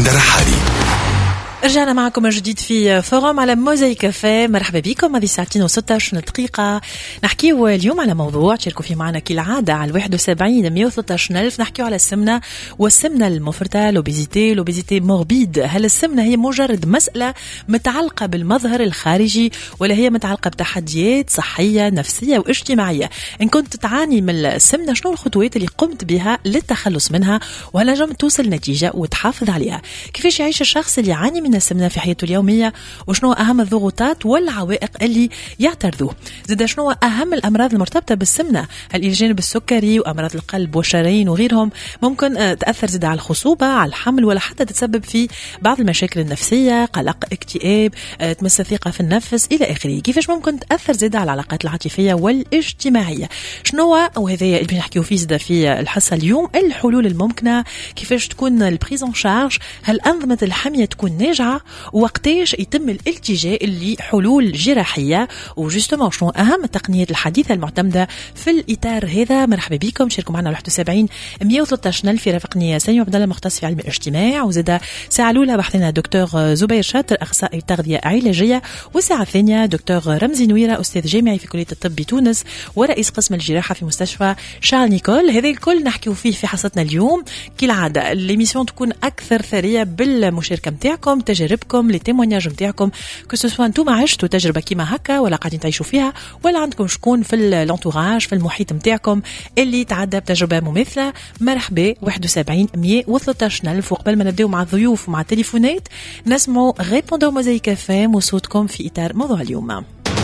عند رحالي. رجعنا معكم من جديد في فورم على موزايك كافيه. مرحبا بكم. هذه ساعتين و16 دقيقة نحكيو اليوم على موضوع تشاركوا فيه معنا كالعادة على 71 113 ألف. نحكيو على السمنة والسمنة المفرطة، لوبيزيتي موربيد. هل السمنة هي مجرد مسألة متعلقة بالمظهر الخارجي ولا هي متعلقة بتحديات صحية نفسية واجتماعية؟ إن كنت تعاني من السمنة شنو الخطوات اللي قمت بها للتخلص منها؟ وهل نجم توصل نتيجة وتحافظ عليها؟ كيفاش يعيش الشخص اللي يعاني من السمنة في حياته اليومية؟ وشنو أهم الضغوطات والعوائق اللي يعترضوه؟ زاد شنو أهم الأمراض المرتبطة بالسمنة؟ هل الجانب السكري وأمراض القلب والشرايين وغيرهم ممكن تأثر زاد على الخصوبة، على الحمل، ولا حتى تتسبب في بعض المشاكل النفسية، قلق، اكتئاب، تمس الثقة في النفس إلى آخره؟ كيفاش ممكن تأثر زاد على العلاقات العاطفية والاجتماعية؟ شنو وهذا اللي نحكيو فيه زاد في الحصة اليوم، الحلول الممكنة، كيفاش تكون البريزون شارج، هل أنظمة الحمية تكون ناجعة، وقتاش يتم الالتجاء لحلول جراحية، وجستما شنو أهم التقنيات الحديثة المعتمدة في الإطار هذا. مرحبا بكم، شاركوا معنا 71 113 ألف. رافقني سامي عبد الله مختص في علم الاجتماع، وزاد ساعة الأولى بحثنا دكتور زبير شاطر أخصائي تغذية علاجية، والساعة الثانية دكتور رمزي نويرة أستاذ جامعي في كلية الطب بتونس ورئيس قسم الجراحة في مستشفى شارل نيكول. هذا الكل نحكيو فيه في حصتنا اليوم. كالعادة الميسيون تكون أكثر ثرية بالمشاركة متاعكم، تجاربكم، لتيمونياج متاعكم، كسوسوا انتم عشتوا تجربه كيما هكا ولا قاعدين تعيشوا فيها، ولا عندكم شكون في الانتوراج في المحيط متاعكم اللي تعدى بتجربه مماثله. مرحبا 71 113 ألف. وقبل ما نبداو مع الضيوف ومع التليفونات نسمعوا ريبوندو موزايك كافيه وصوتكم في اطار موضوع اليوم.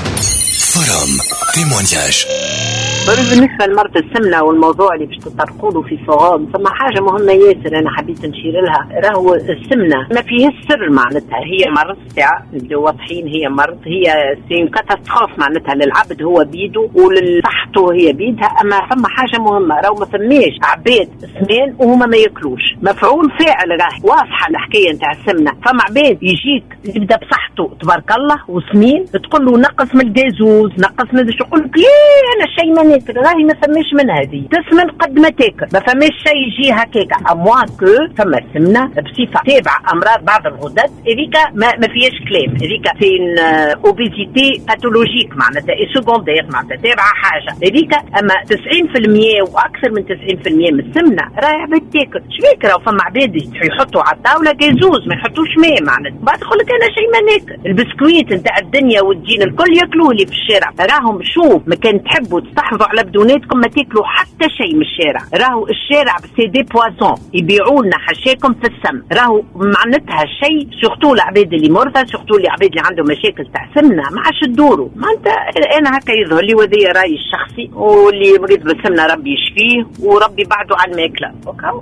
فرام تيمونياج. بالنسبة لمرض السمنة والموضوع اللي باش تطرقوا له في فورام، ثم حاجة مهمة ياسر أنا حبيت نشير لها. راهو السمنة ما فيه السر معناتها، هي مرض ساعة نبداو واضحين، هي مرض، هي سين كاتاستروف معناتها للعبد هو بيده ولصحته هي بيدها. أما ثم حاجة مهمة، راهو ما فماش عباد سمان وهما ما ياكلوش، مفعول فاعل راهي واضحة الحكاية نتاع السمنة. فما عباد يجيك يبدا بصحته تبارك الله وسمين، تقول له نقص من الجازوز، نقص من شو، يقول لك ليه أنا شيء ما ناكل، راهي ما فماش من هذه، تسمن قد ما تاكل، ما فماش شيء يجي هكاك. اموا كو فما السمنه بصفه تابعه امراض بعض الغدد، هذيك ما فيهاش كلام، هذيك سين اوبيزيتي باثولوجيك معناتها اي سكوندير معناتها تابعه حاجه هذيك. اما 90% واكثر من 90% من السمنه راهي عباد تاكل. شبيك راهو فما عباد يحطوا على الطاوله جازوز ما يحطوش ماء معناتها، بعد تقول لك انا شيء ما ناكل. البسكويت نتاع الدنيا والدين الكل ياكلوه لي في الشارع. راهم شوف ما كان تحبوا تستحفظوا على بدوناتكم ما تاكلوا حتى شيء من الشارع. راهو الشارع سي دي بوازون يبيعوا لنا حشاكم في السم. راهو معناتها الشيء سورتو العباد اللي مرضى، سورتو العباد اللي عندهم مشاكل تاع سمنه ما عادش تدوروا. معناتها انا هكا يظهر لي، وهذا رايي الشخصي، واللي مريض بالسمنه ربي يشفيه وربي بعده على الماكله.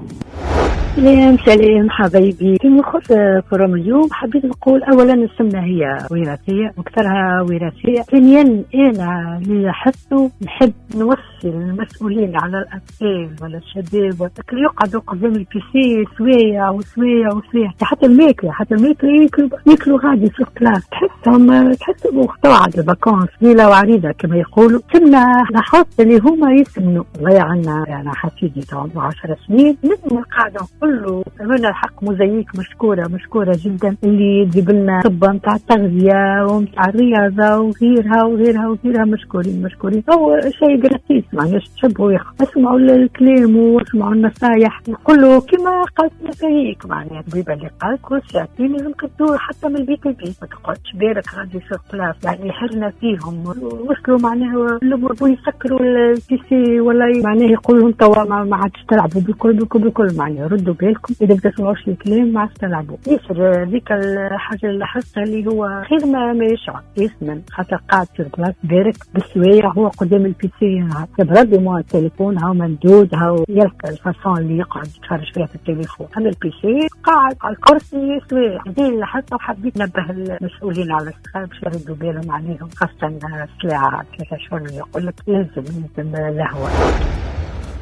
سلام حبايبي. في مخص فورم اليوم حبيت نقول اولا السمنه هي وراثيه واكثرها وراثيه. ثانيا انا اللي احسه نحب نوصل المسؤولين على الاطفال ولا الشباب اللي يقعدوا قدام البيسي سويه وسويه وسويه، حتى الماكله ياكلوا غادي في الكلاس، تحسهم اختوعد الفاكونس ليله وعريضه كما يقولوا. سمنه نحط اللي هما يسمنوا. الله عنا انا حفيدي عنده 10 سنين نسمع قاعده كله من الحق موزايك مشكورة جدا اللي تجيب لنا طب نتاع التغذية ونتاع الرياضة وغيرها مشكورين. هو شيء جراتيس معناش تحبوا اسمعوا الكلام واسمعوا النصايح. نقولوا كما قالت موزايك معناها الطبيبة اللي قالت كل ساعتين لازم تدور حتى من البيت ما تقعدش بارك غادي في الكلاس. يعني حرنا فيهم وصلوا معناها الامور ويسكروا البيسي ولا معناها يقولوا لهم توا ما عادش تلعبوا بكل معناها ردوا بالكم اذا بتسمعوش الكلام ما عادش تلعبوا. ياسر ذيك الحاجه اللي حسها اللي هو خير ما يشعر يسمن خاطر قاعد في الكلاس بارك بالسويه هو قدام البيسي تبردي مع التليفون هاو ممدود هاو يلقى الفاصون اللي يقعد يتفرج فيها في التليفون. اما البيسي قاعد على الكرسي سويه. هذه اللي حسها وحبيت نبه المسؤولين على الصغار باش يردوا بالهم عليهم، خاصه الساعه 3 شهور يقول لك لازم لهوه.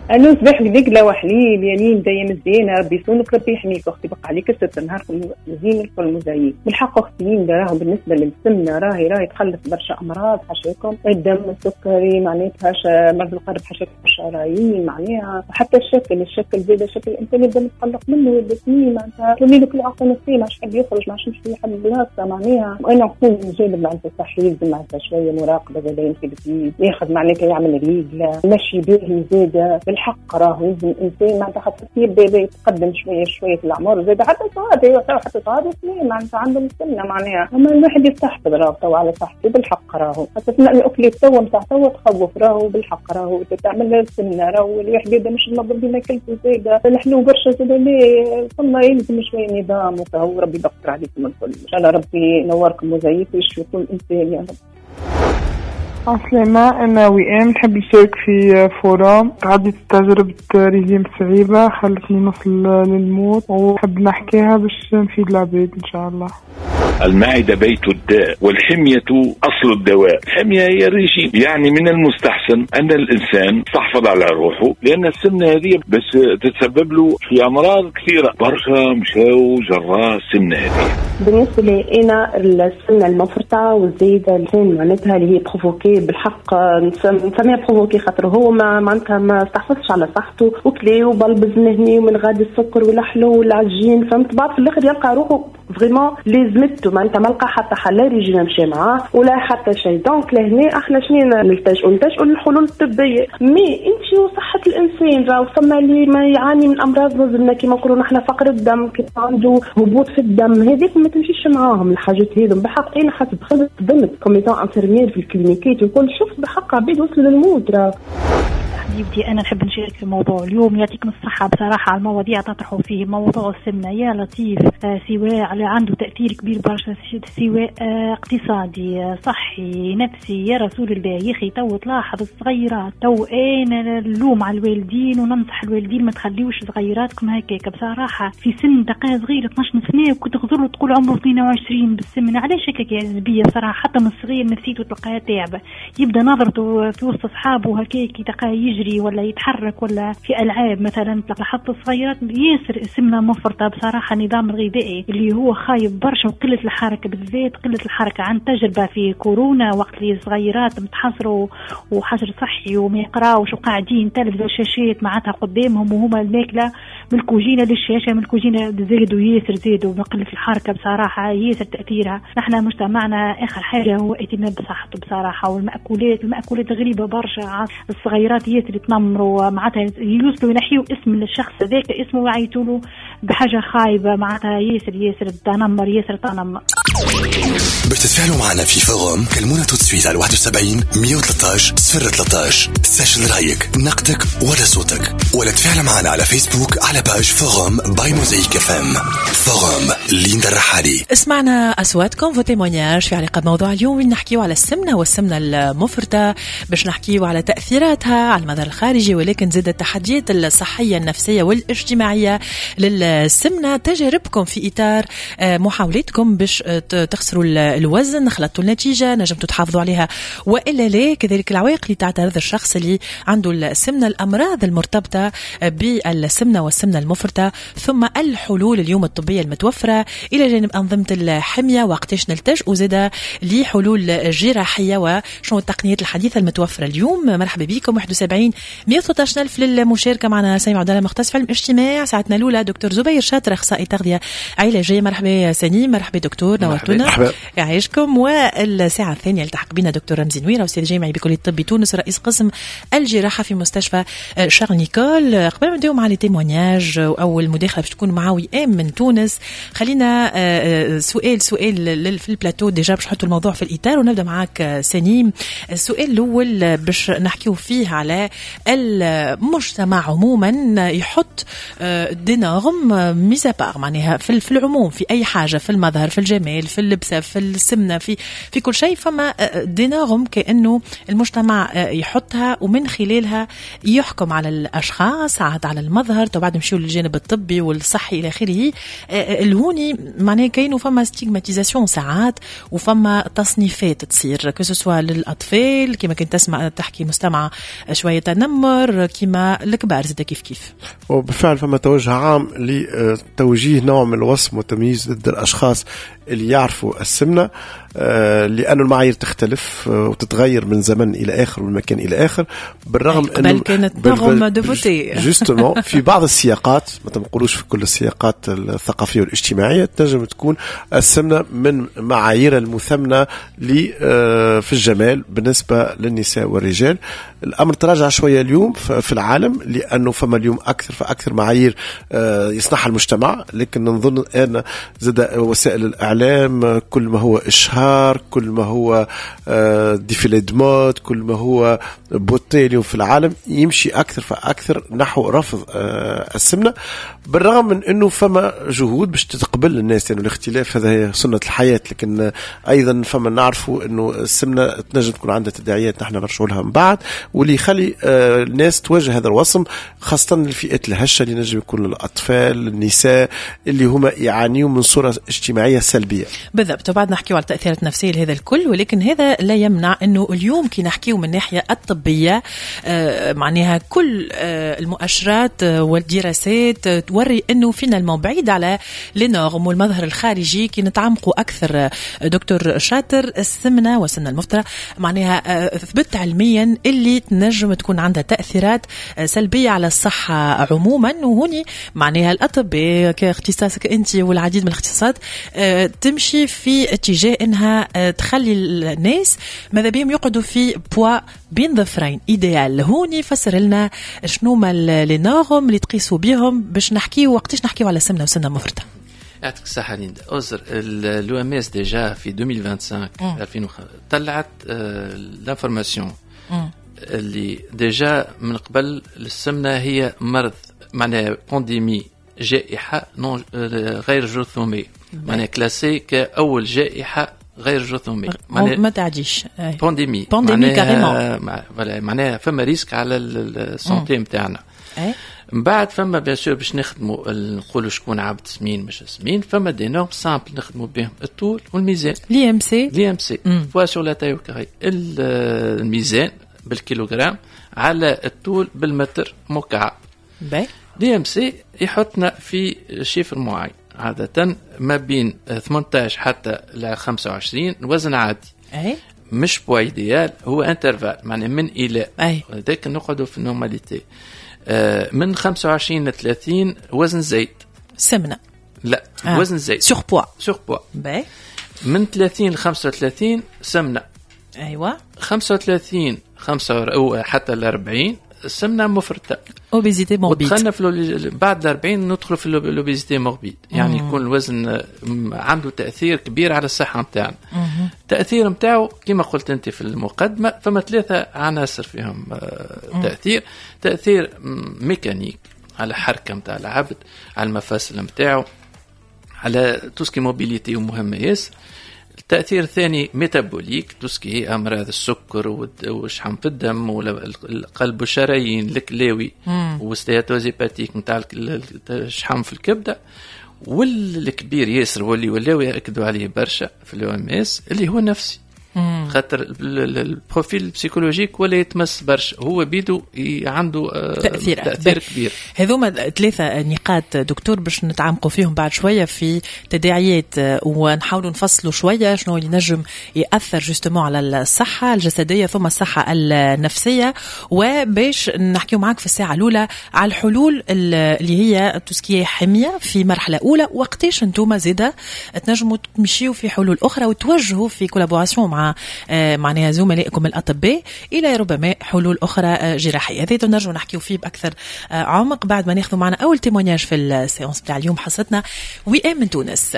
أنا صباح قديك لا وحليب يمين دايما زينة ربي يصونك ربي يحميك. أختي بقى عليك الستر نهاركم زين الكل مزيين بالحق. أختي راهو بالنسبة للسمنة راهي تخلص برشا أمراض حاشاكم الدم السكري معناتها مرض القلب حاشاكم شرايين معناها حتى الشكل زيادة شكل الإنسان يبدأ يتقلق منه ويبدأ سنين معناتها تولي له كل عقل نفسي ماش حد يخرج ماش مش يحب بلاصة معناها. وأنا نقول جانب معناتها صحي يلزم معناتها شوية مراقبة زي يمكن ياخذ معناتها يعمل ريقلة مشي باهي زيادة بالحق راهو يلزم الإنسان معناتها حتى يبدأ يتقدم شوية في الأعمار زيادة حتى صغار سنين معناتها عندهم السمنة معناها. أما الواحد يستحفظ راهو على صحته بالحق راهو حتى الأكل توا متاع توا تخوف راهو بالحق راهو تعمل السمنة راهو الواحد يبدأ مش المفروض ما ياكلش زيادة الحلو برشا زيادة ليه ثم يلزم شوية نظام وكهو. ربي يبقر عليكم الكل إن شاء الله ربي نوركم وزيك ويشفي كل إنسان يا رب. عسلامة أنا وئام نحب نشارك في فورام. عديت تجربة ريجيم صعيبة خلتني نصل للموت وحب نحكيها باش نفيد العباد إن شاء الله. المعدة بيت الداء والحمية أصل الدواء. الحمية هي الريجيم، يعني من المستحسن أن الإنسان تحفظ على روحه لأن السمنة هذه بس تتسبب له في أمراض كثيرة برشا مشاو جراء السمنة هذه. بالنسبة لي أنا السمنة المفرطة والزايدة الإنسان معناتها اللي هي بروفوكي بالحق نسميها بروفوكي خاطر هو معناتها ما استحفظش على صحته وكلي وبلبز نهني ومن غادي السكر والحلو والعجين فهمت بعد في الآخر يلقى روحه فريمون لازمته معناتها ما لقى حتى حل ريجيم مشى معاه ولا حتى شيء. دونك لهنا احنا شنو نلتجئوا للحلول الطبيه. مي انت وصحه الانسان راهو ثم اللي ما يعاني من امراض مزمنه كما نقولوا نحن فقر الدم كيف عنده هبوط في الدم هذيك ما تمشيش معاهم الحاجات هذو. بحق انا حسب خدمت كوميتون انفيرمير في الكلينيكات وكل شفت بحق عباد وصلوا للموت راه. حبيبتي أنا نحب نشارك في موضوع اليوم. يعطيكم الصحة بصراحة على المواضيع تطرحوا فيه موضوع السمنة يا لطيف سواء على عنده تأثير كبير برشا سواء اقتصادي صحي نفسي. يا رسول الله يا أخي تو تلاحظ الصغيرات تو أنا اللوم على الوالدين وننصح الوالدين ما تخليوش صغيراتكم هكاك بصراحة في سن دقائق صغيرة 12 سنة وكنت تغزر تقول عمره 22 بالسمنة. علاش هكاك يا عزبية بصراحة حتى من الصغير نفسيته تلقاها تعبة يبدأ نظرته في وسط أصحابه هكاك يتلقاه يجري ولا يتحرك ولا في ألعاب مثلا. حتى الصغيرات ياسر سمنة مفرطة بصراحة. النظام الغذائي اللي هو خايب برشا وقلة الحركة بالذات قلة الحركة عن تجربة في كورونا وقت اللي الصغيرات متحصروا وحجر صحي وما يقراوش وقاعدين تلفزة شاشات معناتها قدامهم وهما الماكلة من الكوجينة للشاشة من الكوجينة زادوا من قلة الحركة بصراحة ياسر تأثيرها. نحن مجتمعنا آخر حاجة هو اهتمام بصحته بصراحة. والمأكولات غريبة برشا الصغيرات ياسر يتنمروا معناتها يوصلوا ينحيوا اسم الشخص ذاك اسمه ويعيطوا له بحاجة خايبة معناتها ياسر تنمر ياسر تنمر. بتتفاعلوا معنا في فورم كلمونا توتسويت على 71 113 013 سجل رأيك نقدك ولا صوتك ولا تفاعل معنا على فيسبوك على باج فورم باي موزايك اف ام. فورم ليندا الرحالي. اسمعنا أصواتكم وتيمونياج في علاقة بموضوع اليوم. نحكيو على السمنة والسمنة المفرطة باش نحكيو على تأثيراتها على المدى الخارجي ولكن زاد التحديات الصحية النفسية والاجتماعية للسمنة. تجاربكم في إطار محاولتكم باش تخسروا الوزن خلطوا النتيجة نجمتوا تحافظوا عليها وإلا لا. كذلك العوائق اللي تعترض الشخص اللي عنده السمنة الأمراض المرتبطة بالسمنة والسمنة المفرطة ثم الحلول اليوم الطبية المتوفرة إلى جانب أنظمة الحمية وقتاش نلتجئوا زادة لحلول جراحية وشنو التقنيات الحديثة المتوفرة اليوم. مرحبا بكم 71 113 ألف للمشاركة معنا. سامي عبد الله مختص في علم الاجتماع. ساعتنا الأولى دكتور زبير شاطر أخصائي تغذية علاجية. مرحبا سنيم. مرحبا دكتور نورتونا يعيشكم. والساعة الثانية التحق بنا دكتور رمزي نويرة أستاذ جامعي بكلية الطب تونس رئيس قسم الجراحة في مستشفى شارل نيكول. قبل ما نديو مع التيمونياج أو المداخلة باش تكون معاوي وئام من تونس خلينا سؤال في البلاتو ديجا باش نحطوا الموضوع في الإطار ونبدأ معاك سنيم. السؤال الأول باش نحكيو فيه على المجتمع عموما يحط دي نورم ميزا بار معناها في العموم في أي حاجة في المظهر في الجمال في اللبسة في السمنة في كل شيء فما دي نورم كأنه المجتمع يحطها ومن خلالها يحكم على الأشخاص عاد على المظهر. بعد نمشيو للجانب الطبي والصحي إلى آخره. الهون هوني معناها كاين فما ستيغماتيزاسيون ساعات وفما تصنيفات تصير كسوا للاطفال كما كنت تسمع تحكي مستمعه شويه تنمر كما الكبار زاد كيف وبالفعل فما توجه عام لتوجيه نوع من الوصم والتمييز ضد الاشخاص اللي يعرفوا السمنه، لأن المعايير تختلف وتتغير من زمن إلى آخر ومن مكان إلى آخر، بالرغم أنه كانت نغم دوفوتي جوستومون في بعض السياقات ما تنقولوش في كل السياقات الثقافية والاجتماعية تنجم تكون السمنة من معايير المثمنة في الجمال بالنسبة للنساء والرجال. الأمر تراجع شوية اليوم في العالم، لأنه فما اليوم أكثر معايير يصنعها المجتمع، لكن نظن أن زاد وسائل الإعلام كل ما هو إشهار، كل ما هو ديفيلي دمود، كل ما هو بوتي اليوم في العالم يمشي أكثر فأكثر نحو رفض السمنة، بالرغم من أنه فما جهود باش تتقبل الناس، يعني الاختلاف هذا هي سنة الحياة، لكن أيضا فما نعرفوا أنه السمنة تنجم تكون عندها تداعيات نحن نرجعوا لها من بعد، واللي يخلي الناس تواجه هذا الوصم، خاصة الفئات الهشة اللي نجم يكون الأطفال النساء اللي هما يعانيوا من صورة اجتماعية سلبية. بالضبط. وبعد نحكيو على التأثيرات النفسية لهذا الكل، ولكن هذا لا يمنع أنه اليوم كي نحكيو من الناحية الطبية معناها كل المؤشرات والدراسات توري أنه فينا بعيد على لنورم والمظهر الخارجي. كي نتعمقوا أكثر دكتور شاطر، السمنة والسمنة المفطرة معناها ثبت علميا اللي تنجم تكون عندها تأثيرات سلبية على الصحة عموما، وهوني معناها الأطباء كاختصاصك أنت والعديد من الاختصاصات تمشي في اتجاه انها تخلي الناس ماذا بهم يقعدوا في بوا بين ظفرين ايديال. هوني فسر لنا شنو ما لي نورم اللي تقيسوا بهم باش نحكيو وقتاش نحكيو على السمنه والسمنه المفرطه. يعطيك الصحة ليندا. أوزر لو ام اس ديجا في 2025 طلعت لانفورماسيون اللي ديجا من قبل السمنة هي مرض معناها بانديمي جائحة غير جرثومية، معناها كلاسي كأول جائحة غير جرثومية، ما تعديش بانديمي كاريمون، معناها فما ريسك على السونتي متاعنا. من بعد فما بيان سور باش نخدموا نقولوا شكون عبد سمين مش سمين، فما دي نورم سامبل نخدموا بهم الطول والميزان، لي ام سي فوا سور لا تاي كاري، الميزان بالكيلوغرام على الطول بالمتر مكعب. دي ام سي يحطنا في شيفر معين، عادة ما بين 18 حتى ل 25 وزن عادي، مش بوا ايديال، هو انترفال معناه من الى، هذاك نقعدوا في النورماليتي. من 25 ل 30 وزن زايد، سمنة لا وزن زايد، سور بوا. من 30 ل 35 سمنة، ايوه 35 حتى ل 40 السمنة مفرطة، اوبيزيتي موربيد. ودخلنا في بعد 40 ندخل في الاوبيزيتي موربيد، يعني يكون الوزن عنده تأثير كبير على الصحة متاعنا. التأثير متاعه كما قلت انت في المقدمة، فما 3 عناصر فيهم تأثير ميكانيك على حركة متاع العبد، على المفاصل متاعه، على توسكي موبيليتي ومهمة ياسر. التأثير الثاني ميتابوليك، توسكي أمراض السكر وشحم في الدم والقلب والشرايين الكلاوي والستياتوزيباتيك متاع الشحم في الكبدة. والكبير ياسر واللي ولاو يأكدوا عليه برشا في الأو ام اس اللي هو نفسي، خاطر البروفيل البسيكولوجيك ولا يتمس برشا، هو بيدو عنده تأثير كبير. هذوما 3 نقاط دكتور باش نتعمقوا فيهم بعد شوية في تداعيات، ونحاولوا نفصلوا شوية شنو اللي نجم يأثر جستمو على الصحة الجسدية ثم الصحة النفسية، وباش نحكيو معاك في الساعة الأولى على الحلول اللي هي تسكية حمية في مرحلة أولى، وقتاش انتم زيدا تنجموا تمشيوا في حلول أخرى وتوجهوا في كولابوراسيون مع معناها زملائكم الأطباء إلى ربما حلول أخرى جراحية. هذا نرجع نحكيو فيه بأكثر عمق بعد ما ناخذ معنا أول تيمونياج في السيونس بتاع اليوم. حصتنا وئام من تونس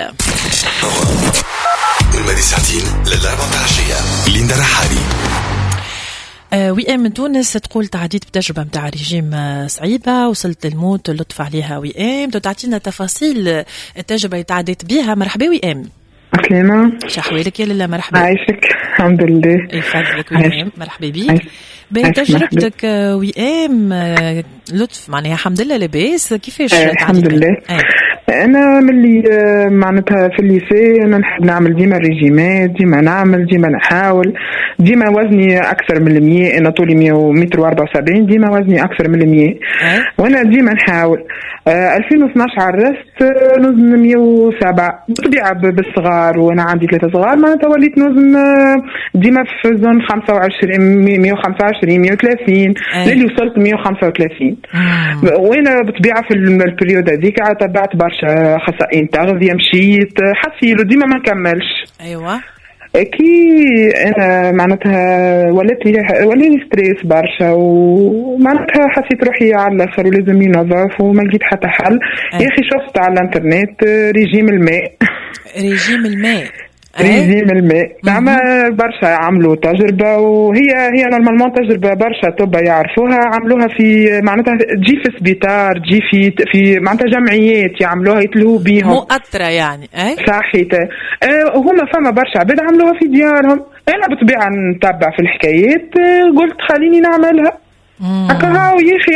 من بعد ساعتين لل4 عشية. ليندا رحالي وئام من تونس تقول تعديت بتجربة متاع ريجيم صعيبة وصلت للموت، لطف عليها وئام، تعطينا تفاصيل التجربة اللي تعديت بها. مرحبا وئام. سلامة، شحوالك يا لاله؟ مرحبا. عايشك الحمد لله. يفضلك وئام، مرحبا بيك. بتجربتك وئام لطف معناها الحمد لله لاباس، كيفاش الحمد لله. انا ملي معناتها في الليسي انا نحب نعمل ديما ريجيمات، ديما نحاول، ديما وزني اكثر من 100. انا طولي 174، ديما وزني اكثر من 100 وانا ديما نحاول. 2012 عرست نوزن 107 بالطبيعه بالصغار، وانا عندي 3 صغار معناتها وليت نوزن ديما في زون 25 125 130 للي وصلت 135. وانا بالطبيعه في البريود هذيك تبعت برشا خصائص تغذيه، مشيت حسيلو ديما ما نكملش. ايوه كي انا معناتها ولاني ستريس برشا، ومعناتها حسيت روحي على الاخر ولازم ينظف وما لقيت حتى حل. يا اخي شفت على الانترنت ريجيم الماء. ريجيم الماء ريجيم الماء نعم. برشا عملوا تجربة، وهي نورمالمون تجربة برشا طب يعرفوها، عملوها في معناتها تجي في سبيطار، تجي في معناتها جمعيات يعملوها يتلهوا بيهم مؤثرة يعني. صحيح. هما فما برشا عباد عملوها في ديارهم. أنا بالطبيعة نتبع في الحكايات، قلت خليني نعملها هكا. يا أخي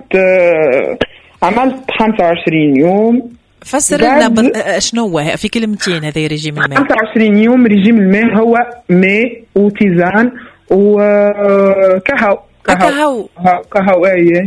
عملت 25 يوم. فسر لنا شنو هو في كلمتين هذا ريجيم الماء. 25 يوم ريجيم الماء هو ماء وتيزان وكهو. كهو اي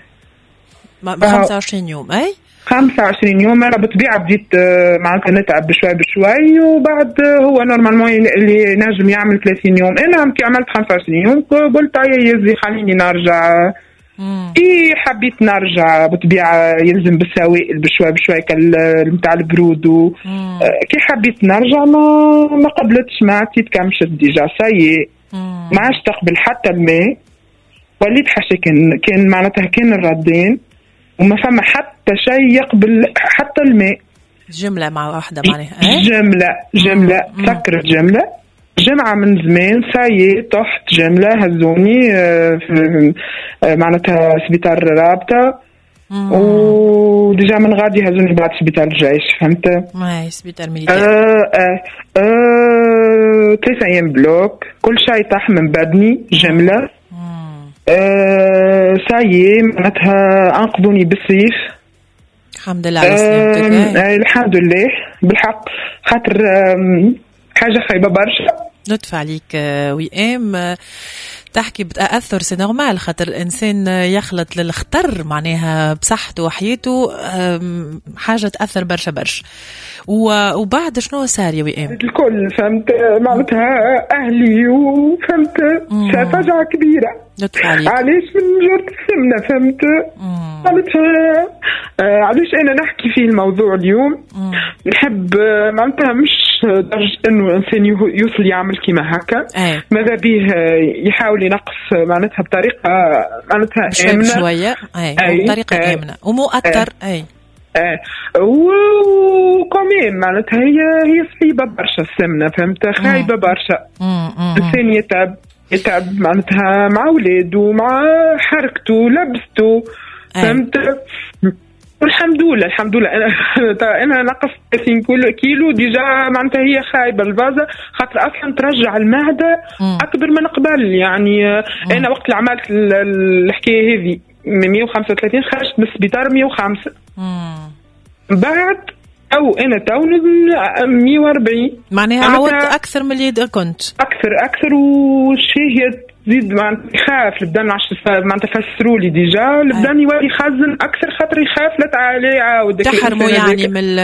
25 يوم. اي 25 يوم. انا بالطبيعه بديت معناتها نتعب بشوي وبعد هو نورمالمون اللي نجم يعمل 30 يوم. انا كي عملت 25 يوم قلت يزي خليني نرجع. حبيت نرجع بالطبيعة يلزم بالسوائل بشوي كالمتاع البرود كي حبيت نرجع ما قبلتش، ما عطيت كمشت ديجا سايي، ما عادش تقبل حتى الماء. وليت حاشا كان معناتها كان الردين وما فما حتى شيء يقبل حتى الماء. جملة مع واحدة معناها جملة سكرت جمعة من زمان سايي طحت جملة هزوني معناتها سبيطار رابطة وديجا من غادي هزوني بعد سبيطار الجيش. فهمت؟ ماي سبيطار ميليتير. 3 أيام بلوك، كل شيء طاح من بدني جملة. سايي معناتها أنقذوني بالسيف. الحمد لله على سلامتك. الحمد لله بالحق، خاطر حاجة خايبة برشا. لطف عليك وئام تحكي بتأثر سي نورمال، خاطر الإنسان يخلط للخطر معناها بصحته وحياته، حاجة تأثر برشا. وبعد شنو صار يا وئام؟ الكل فهمت معناتها أهلي وفهمت فجعة كبيرة. علاش من جرة السمنة فهمت معناتها. علاش أنا نحكي في الموضوع اليوم؟ نحب معناتها مش درجة إنه الإنسان يوصل يعمل كيما هكا، ماذا به يحاول ينقص معناتها بطريقة معناتها آمنة شوية، بطريقة آمنة ومؤثر. وكمان معناتها هي صعيبة برشا السمنة فهمت، خايبة برشا. الإنسان يتعب معناتها مع ولاده مع حركته لبسته فهمت. الحمد لله انا نقصت 30 كيلو ديجا معناتها هي خايبه الفازه، خاطر اصلا ترجع المعده اكبر من قبل يعني. انا وقت اللي عملت الحكايه هذه من 135 خرجت من السبيطار 105 بعد او انا تو 140 معناها عودت اكثر من اللي كنت اكثر. والشيء زيد معناتها يخاف البدن معناتها فسروا لي ديجا البدن يولي يخزن اكثر خاطر يخاف لا تعالي يعاود تحرموا يعني من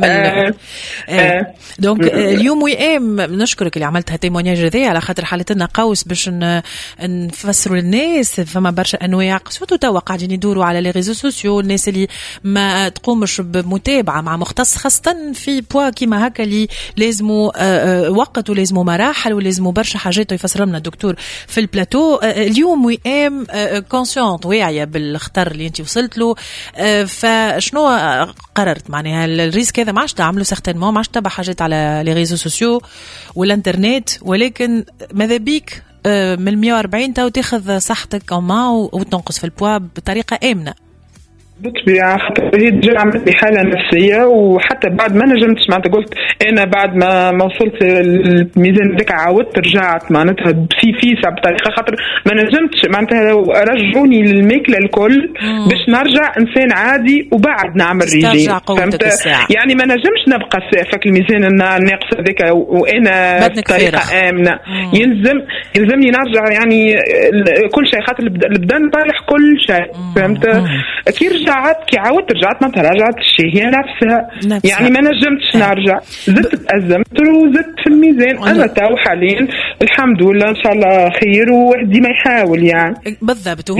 دونك اليوم وئام نشكرك اللي عملت هالتيمونياج هذايا على خاطر حالتنا قوس باش نفسروا للناس. فما برشا انواع قصوتو توا قاعدين يدوروا على لي ريزو سوسيو، الناس اللي ما تقومش بمتابعه مع مختص خاصه في بوا كيما هكا اللي لازموا وقت ولازموا مراحل ولازموا برشا حاجات يفسر لنا الدكتور في البلاتو. اليوم وئام كونسيونت واعيه بالخطر اللي انت وصلت له، فشنو قررت معناها الريسك هذا ما عادش تعملوا سيغتينمون، ما عادش تتبع حاجات على لي ريزو سوسيو والانترنت، ولكن ماذا بيك من 140 تو تاخذ صحتك وتنقص في البوا بطريقه امنه. بالطبيعة خاطر هي ديجا عملت لي حالة نفسية، وحتى بعد ما نجمتش معناتها قلت أنا بعد ما وصلت الميزان ذاك عاودت رجعت معناتها فيسا بطريقة خاطر ما نجمتش معناتها رجعوني للماكلة الكل باش نرجع إنسان عادي وبعد نعمل ريجيم. فهمت يعني ما نجمش نبقى فك الميزان الناقص هذاك وأنا بطريقة آمنة. يلزمني نرجع يعني كل شيء خاطر البدن طالح كل شيء. فهمت كي عاودت رجعت معناتها رجعت الشهية نفسها يعني ما نجمتش نرجع، زدت تأزمت وزدت في الميزان. أنا تاو حاليا الحمد لله إن شاء الله خير، وواحد ديما يحاول يعني بالضبط.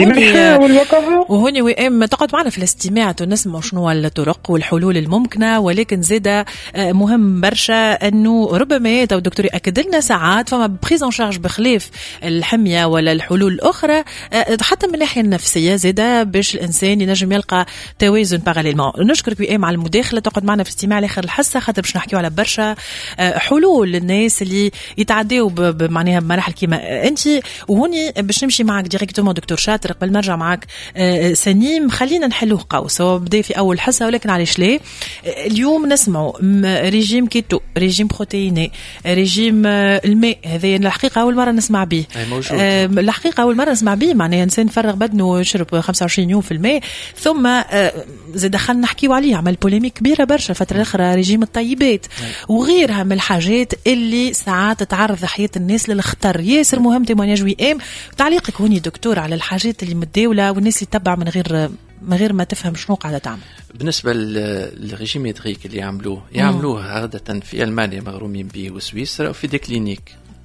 وهوني وإم تقعد معنا في الاستماع ونسمع شنو الطرق والحلول الممكنة، ولكن زيدا مهم برشا أنه ربما تو الدكتور يأكد لنا ساعات فما بريزون شارج بخلاف الحمية ولا الحلول الأخرى حتى من الناحية النفسية زيدا باش الإنسان ينجم يلقى توازن باراليلمون. نشكرك بإيم على المداخلة، تقعد معنا في استماع لآخر الحصة خاطر باش نحكيو على برشا حلول للناس اللي يتعداو بمعناها بمراحل كيما أنت. وهوني باش نمشي معك ديريكتومون دكتور شاطر قبل ما نرجع معك سنيم، خلينا نحلوه قوس. هو بدأ في أول حصة ولكن علاش ليه اليوم نسمعوا ريجيم كيتو، ريجيم بروتيني، ريجيم الماء. هذا الحقيقة أول مرة نسمع به، الحقيقة أول مرة نسمع به. معناها إنسان فرغ بدنه ويشرب 25 يوم في الماء. ثم زي دخلنا نحكيو عليه عمل بوليميك كبيرة برشا الفترة الأخرى ريجيم الطيبات وغيرها من الحاجات اللي ساعات تعرض حياة الناس للخطر. ياسر مهم تيمونياج ويام. تعليقك هوني دكتور على الحاجات اللي متداولة والناس اللي تتبع من غير ما تفهم شنو قاعدة تعمل. بالنسبة للريجيم يدغيك اللي يعملوه عادة في ألمانيا مغرومين به وسويسرا وفي دي كلينيك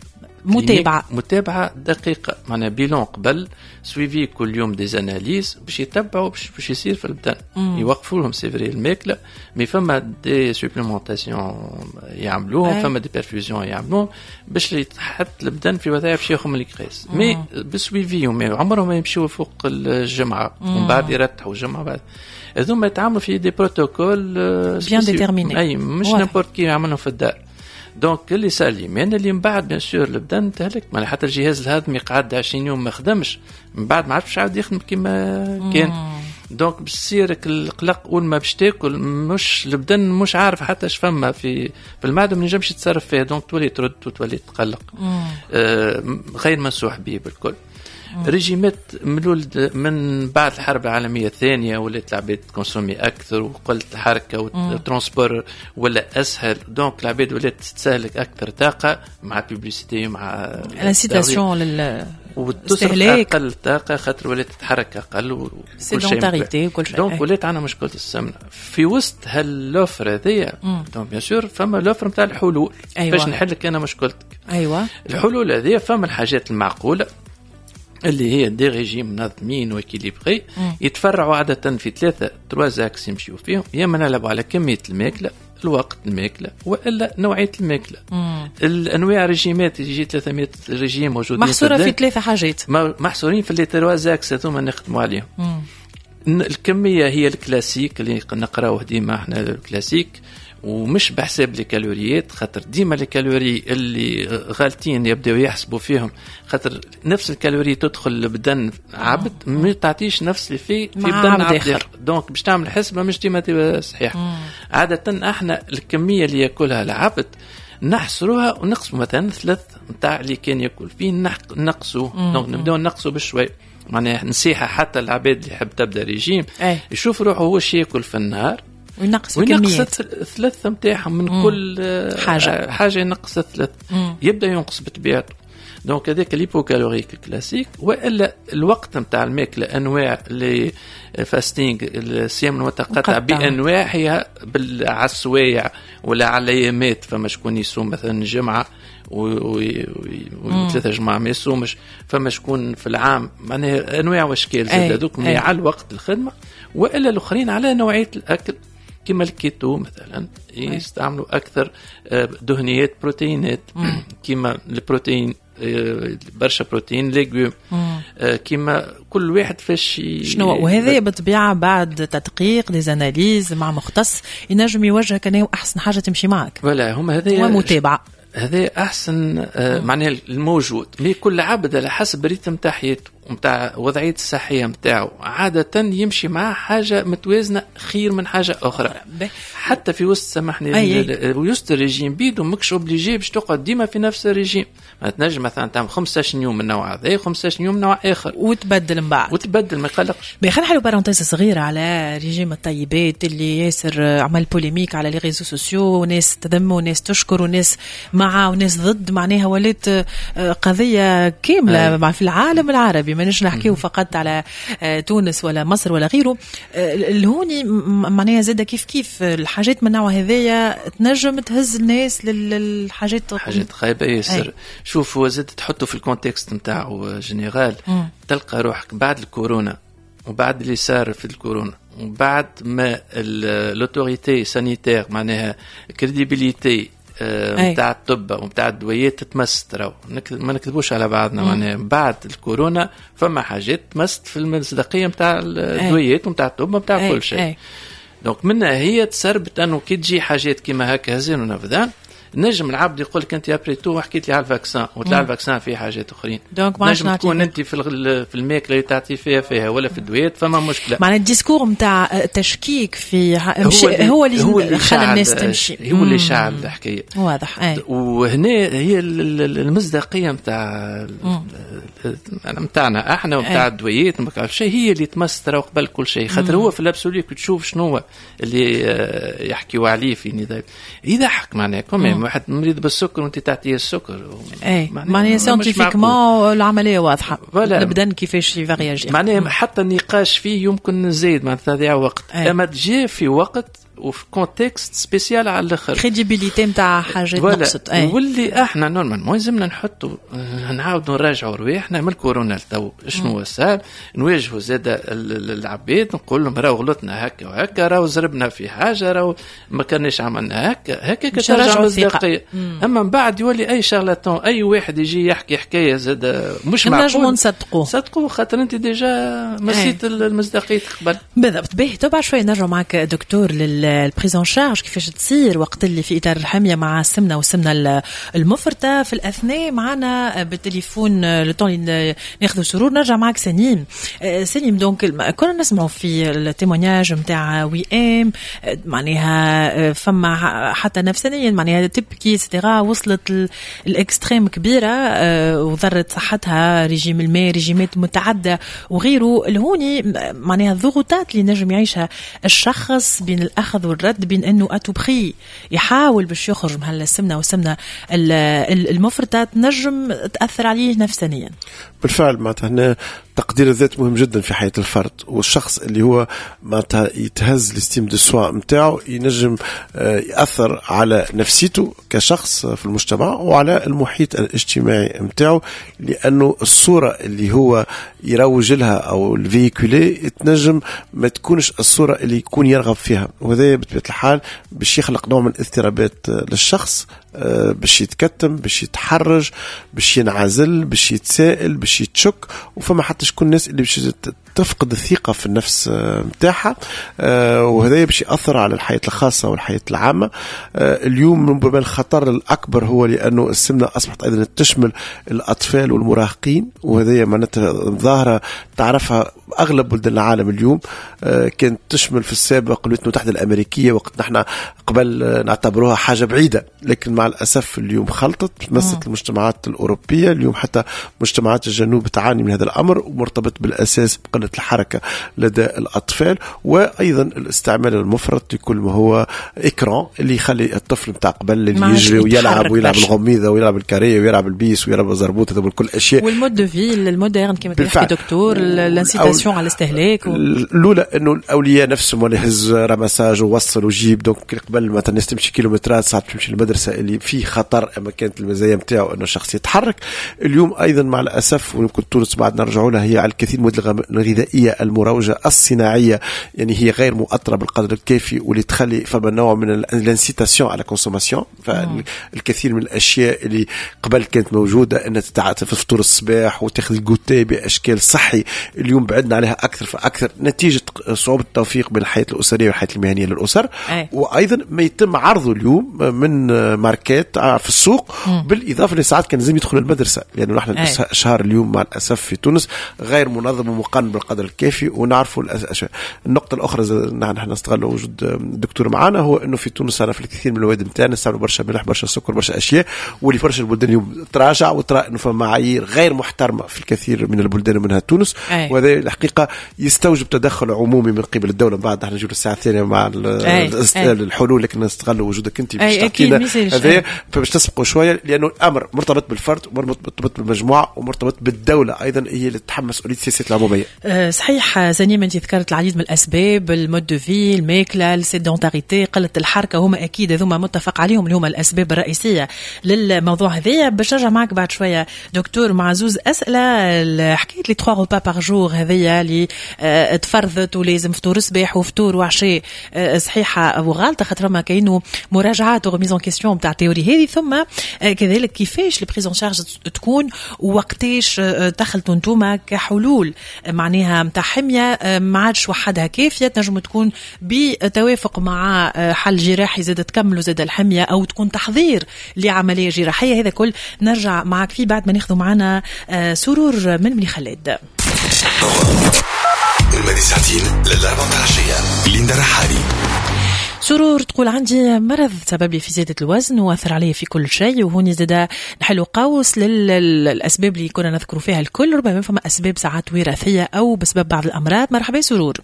متابعة دقيقة، معناها بيلون قبل سويفي كل يوم دي زاناليز باش يتبعوا باش يصير في البدن. يوقفوا لهم سيفري الماكلة، مي فما دي سوبليمونتاسيون يعملوهم، فما دي بيرفيوزيون يعملوهم باش يتحط البدن في وضعية باش ياخذ من الكريس. مي بسويفي عمرهم ما يمشيوا فوق الجمعة ومن بعد يرتحوا الجمعة بعد. هذوما يتعاملوا في دي بروتوكول بيان ديتيرميني، أي مش نابورت كي يعملهم في الدار. دونك اللي سالي اللي من بعد بيان سور البدن تهلك، ما حتى الجهاز الهضمي قعد 20 يوم ما خدمش، من بعد ما عادش عاد يخدم كما كان. دونك باش يصيرك القلق اول ما باش تاكل، مش البدن مش عارف حتى اش فما في المعده، ما نجمش يتصرف فيها. دونك تولي ترد وتولي تقلق غير مسوح به بالكل. ريجيمات من بعد الحرب العالمية الثانية ولات العباد تكونسومي أكثر، وقلت الحركة والترانسبور ولا أسهل. دونك العباد ولات تستهلك أكثر طاقة مع بيبليسيتي مع الانسيتاسيون والاستهلاك أقل طاقة خاطر ولات تتحرك أقل وكل شيء. دونك ولات عنا مشكلة السمنة في وسط هاللوفر هذية. دونك بيان سور فما اللوفر متاع الحلول. باش نحلك أنا مشكلتك. الحلول هذية فما الحاجات المعقولة اللي هي دي ريجيم منظمين وإكيليبري، يتفرعوا عادة في 3 أكس يمشيوا فيهم. يا ما نلعبوا على كمية الماكلة، الوقت الماكلة، وإلا نوعية الماكلة. الأنواع ريجيمات يجي 300 ريجيم موجودين محصورة في 3 حاجات محصورين في اللي 3 أكس هذوما نخدموا عليهم. الكمية هي الكلاسيك اللي نقراوه ديما احنا الكلاسيك، ومش بحساب الكالوريات خاطر ديما الكالوري اللي غالطين يبداو يحسبوا فيهم، خاطر نفس الكالوري تدخل لبدن عبد ما تعطيش نفس اللي في بدن عبد آخر. دونك باش تعمل حسبة مش ديما تبقى صحيح. عادة احنا الكمية اللي ياكلها العبد نحصروها ونقسموا مثلا 3 متاع اللي كان ياكل فيه نقصوا. دونك نبداو نقصوا بشوي، معناها نصيحة حتى العباد اللي يحب تبدا ريجيم يشوف روحه هو شي ياكل في النهار وينقص 3 متاعهم من كل حاجة ينقص 3 يبدأ ينقص بطبيعته. دونك هذاك الهيبوكالوريك الكلاسيك. وإلا الوقت متاع الماكلة أنواع اللي فاستينغ الصيام المتقطع بأنواع هي بالعسوية ولا على أيامات. فما شكون يصوم مثلا جمعة و3 جمعة ما يصومش، فما شكون في العام معناها أنواع وأشكال زاد هذوك على وقت الخدمة. وإلا الآخرين على نوعية الأكل كما الكيتو مثلا يستعملوا أكثر دهنيات بروتينات كما البروتين برشا بروتين ليجوم كما كل واحد فاش شنو. وهذا بالطبيعة بعد تدقيق ديزاناليز مع مختص ينجم يوجه كان أحسن حاجة تمشي معك. ولا هم هذا ومتابعة هذا أحسن معناه الموجود. مي كل عبد على حسب ريتم تاع حياته. ومتاع وضعية الصحية متاعه عادة يمشي مع حاجة متوازنة خير من حاجة أخرى. حتى في وسط سامحني وسط الرجيم بيدو مكش اوبليجي باش تقعد ديما في نفس الرجيم. ما تنجم مثلا تعمل 15 يوم من نوع هذا 15 يوم من نوع آخر وتبدل من بعد ما يقلقش. خلينا نحلو بارونتيز صغيرة على رجيم الطيبات اللي ياسر عمل بوليميك على لي ريزو سوسيو، وناس تذم وناس تشكر وناس مع وناس ضد. معناها ولات قضية كاملة في العالم العربي، ما نجم نحكيه فقط على تونس ولا مصر ولا غيره. الهوني معناها زاد كيف الحاجات من نوع هذايا تنجم تهز الناس للحاجات خايبة ياسر. شوف هو زاد تحطه في الكونتكست نتاعو جنرال، تلقى روحك بعد الكورونا وبعد اللي صار في الكورونا وبعد ما لوتوريتي سانيتير معناها كريديبيليتي متاع الطب ومتاع الدويات تتمست. ما نكذبوش على بعضنا، معناها بعد الكورونا فما حاجات تمست في المصداقية متاع الدويات ومتاع الطب ومتاع كل شيء. دونك منها هي تسربت انه كي تجي حاجات كيما هكا هزين ونفذان نجم العبد يقول لك انت ابريتو حكيت لي على الفاكسان وطلع الفاكسان فيه حاجات اخرين. نجم تكون انت في الماكله اللي تعطي فيها ولا في الدويات فما مشكله. معناها الديسكور نتاع التشكيك في هو اللي خلى الناس تمشي، هو اللي شعل الحكايه واضح. وهنا هي المصداقيه نتاعنا احنا ومتاع الدويات ما كاع شيء هي اللي تمستر قبل كل شيء. خاطر هو في الابسوليك تشوف شنو اللي يحكيوا عليه في نضال يضحك. معناها كمان واحد مريض بالسكر وانت تعطيه السكر معناها ساينتيفيكمون العمليه واضحه البدن كيفاش يفارياجي. معناها حتى النقاش فيه يمكن نزيد معناتها تضيع وقت اما تجي في وقت وفي كونتكست سبيسيال على الاخر كريديبيليتي نتاع حاجات نقصت. واللي احنا نورمال ما لازمنا نحطوا نعاودوا نراجعوا رواحنا من الكورونا لتو شنو صار نواجهوا زاد العباد نقول لهم راهو غلطنا هكا وهكا راهو زربنا في حاجه راهو ما كناش عملنا هكا كترجعوا الثقه. اما من بعد يولي اي شارلاتان اي واحد يجي يحكي حكايه زاد مش معقول نصدقوه خاطر انت ديجا مسيت المصداقيه قبل. بالضبط. باهي تو بعد شويه نرجعوا معك دكتور البريزون شارج كيفاش تصير وقت اللي في اطار الحميه مع السمنه والسمنه المفرطه. في الاثناء معنا بالتليفون لطون ناخذ سرور. نرجع معك سليم. دونك كنا نسمعوا في التيمونياج نتاع وي ام معناها فما حتى نفسانيا معناها تبكي سترا وصلت الاكستريم كبيره وضرت صحتها ريجيم الماء ريجيمات متعدده وغيره. الهوني معناها الضغوطات اللي نجم يعيشها الشخص بين الأخذ والرد بين أنه أتوبخي يحاول باش يخرج من هالسمنة والسمنة المفرطة نجم تأثر عليه نفسانيا. بالفعل معناتها هنا تقدير الذات مهم جدا في حياة الفرد، والشخص اللي هو معناتها يتهز الاستيم دو سوا متاعه ينجم يأثر على نفسيته كشخص في المجتمع وعلى المحيط الاجتماعي متاعه، لأنه الصورة اللي هو يروج لها أو الفيكولي تنجم ما تكونش الصورة اللي يكون يرغب فيها، وهذا بطبيعة الحال باش يخلق نوع من الاضطرابات للشخص، باش يتكتم باش يتحرج باش ينعزل باش يتسائل باش يتشك، وفما حتى شكون الناس اللي باش تفقد الثقة في النفس متاعها، وهذا باش يأثر على الحياة الخاصة والحياة العامة. اليوم ربما الخطر الأكبر هو لأنه السمنة أصبحت أيضا تشمل الأطفال والمراهقين، وهذا معناتها ظاهرة تعرفها أغلب بلدان العالم اليوم. كانت تشمل في السابق الولايات المتحدة الأمريكية وقت نحن قبل نعتبروها حاجة بعيدة، لكن مع الأسف اليوم خلطت تمست المجتمعات الأوروبية. اليوم حتى مجتمعات الجنوب تعاني من هذا الأمر، ومرتبط بالأساس بقلة الحركة لدى الأطفال، وأيضا الاستعمال المفرط لكل ما هو إكران اللي يخلي الطفل متاع قبل اللي يجري ويلعب الغميضة ويلعب الكاريه ويلعب البيس ويلعب الزربوط، هذا كل أشياء. والمود دو في المودرن كما تحكي دكتور الانسيتاسيون على الاستهلاك الأولى إنه الأولياء نفسهم ولا يهز رمساج ووصل وجيب. دونك قبل ما الناس تمشي كيلومترات ساعات تمشي المدرسة اللي فيه خطر، أما كانت المزايا متاعه إنه الشخص يتحرك. اليوم أيضا مع الأسف ويمكن تونس بعد نرجعوا لها هي على الكثير من الغذاء الغذائية المروجة الصناعية يعني هي غير مؤطرة بالقدر الكافي، واللي تخلي فما نوع من الانسيتاسيون على كونسوماسيون. فالكثير من الأشياء اللي قبل كانت موجودة أن تتعاطى في فطور الصباح وتاخذ الجوتي بأشكال صحي، اليوم بعدنا عليها أكثر فأكثر نتيجة صعوبة التوفيق بين الحياة الأسرية والحياة المهنية للأسر. وأيضا ما يتم عرضه اليوم من ماركات في السوق، بالإضافة لساعات كان لازم يدخل المدرسة، لأنه نحن الشهر اليوم مع الأسف في تونس غير منظم ومقنن بالقدر الكافي. ونعرفوا النقطة الأخرى نحن نستغل وجود الدكتور معنا، هو أنه في تونس أنا في الكثير من الواد نتاعنا نستعملوا برشا ملح برشا سكر برشا أشياء، واللي برشا البلدان اليوم تراجع وترى أنه فما معايير غير محترمة في الكثير من البلدان ومنها تونس. وهذا الحقيقة يستوجب تدخل عمومي من قبل الدولة. بعد نحن نجيب الساعة الثانية مع الحلول، لكن نستغل وجودك أنت باش تحكينا هذا، فباش تسبقوا شوية، لأنه الأمر مرتبط بالفرد ومرتبط بالمجموعة ومرتبط بالدولة أيضا، هي اللي تتحمل مسؤولية السياسات العمومية. صحيح زنيم، أنت ذكرت العديد من الأسباب، المود دو في، الماكلة، السيدونتاريتي، قلة الحركة، هما أكيد هذوما متفق عليهم اللي هما الأسباب الرئيسية للموضوع هذايا. باش نرجع معك بعد شوية دكتور معزوز أسئلة حكاية لي 3 ريبا باغ جور هذيا اللي تفرضت ولازم فطور صباح وفطور وعشاء، صحيحة أو غلطة؟ خاطر ما كاينو مراجعات وغميزون كيستيون بتاع التيوري هذه، ثم كذلك كيفاش البريزون شارج تكون وقتاش دخلتوا نتوما كحلول معناها متاع حمية ما عادش وحدها كافية، تنجم تكون بتوافق مع حل جراحي زاد تكملوا زاد الحمية، أو تكون تحضير لعملية جراحية. هذا كل نرجع معك فيه بعد ما ناخذوا معنا سرور من بني خالد. المادي ساعتين للعبة العشية ليندا رحالي. سرور تقول عندي مرض سبب لي في زيادة الوزن وأثر علي في كل شيء، وهوني زاد نحلو قوس للأسباب اللي كنا نذكروا فيها الكل، ربما فما أسباب ساعات وراثية أو بسبب بعض الأمراض. مرحبا سرور.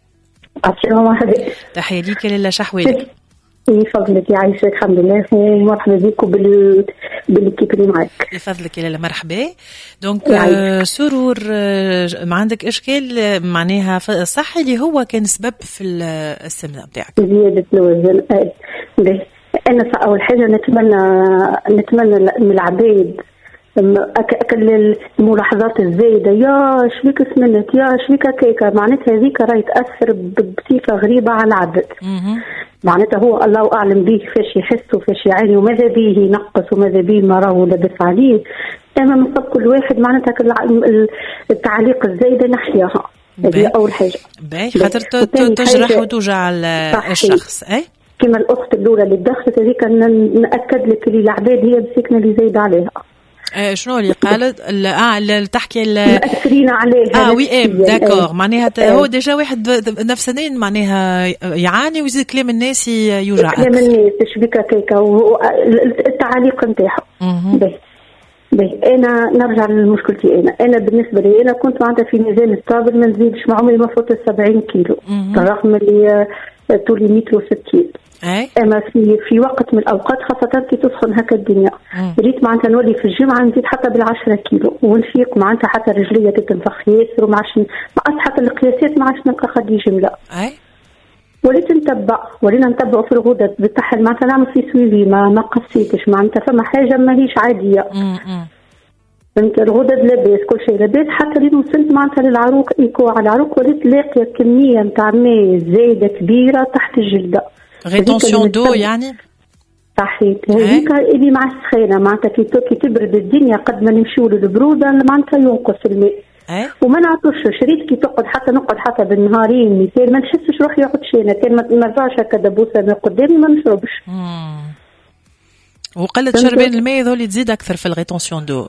تحية ليك لله شحوالك. يفضلك يعيشك. الحمد لله، مرحبا بكم بالكيب اللي معك. يفضلك يا مرحبا. دونك سرور، ما عندك اشكال معناها صحي اللي هو كان سبب في السمنه بتاعك؟ زياده الوزن. انا اول حاجه نتمنى من العباد أكل الملاحظات الزايدة، يا شبيك سمنت، يا شبيك كيكة، معناتها هذيك راهي تأثر بصفة غريبة على العبد. معناتها هو الله أعلم به كيفاش يحس وكيفاش يعاني وماذا به ينقص وماذا به ما راهو لبس عليه. أما من قبل كل واحد معناتها التعليق الزايدة نحياها، هذه أول حاجة. خاطر تجرح وتوجع الشخص. كما الأخت الأولى اللي دخلت هذيك نأكد لك اللي العباد هي بسكنة اللي زايدة عليها. شنو اللي قالت؟ تحكي مأثرين عليها. وي داكور، معناها هو ديجا واحد نفسانين معناها يعاني ويزيد كلام الناس يوجع أكثر. كلام الناس شبيكة كيكة والتعليق نتاعهم. أنا نرجع لمشكلتي. أنا بالنسبة لي أنا كنت معناتها في ميزان ستابل، ما نزيدش مع عمري ما فوت 70 كيلو، رغم اللي طولي 160. اما في وقت من الاوقات خاصه كي تسخن هكا الدنيا ريت معناتها نولي في الجمعه نزيد حتى بال10 كيلو ونفيق معناتها حتى رجليه تتنفخ ياسر وما عادش حتى القياسات ما عادش نلقى خدي جمله. ولينا نتبع في الغدد بالتحل معناتها نعمل في سويفي ما قصيتش معناتها فما حاجه ماهيش عاديه. فهمت؟ الغدد لاباس كل شيء لاباس حتى لين وصلت معناتها للعروق ايكو على العروق وليت لاقيه كميه نتاع ماء زايده كبيره تحت الجلده. ريتونسيون دو يعني صحيح. هذيك اللي مع السخانه معناتها كي تبرد الدنيا قد ما نمشيو للبروده معناتها ينقص الماء. وما نعطوش شريط كي تقعد حتى نقعد حتى بالنهارين مثال ما نحسش روحي يقعد شينا كان ما نرجعش هكا دبوسه ما قدامي ما نشربش. وقلة شربين الماء ذولي تزيد أكثر في الغيتونسيون دو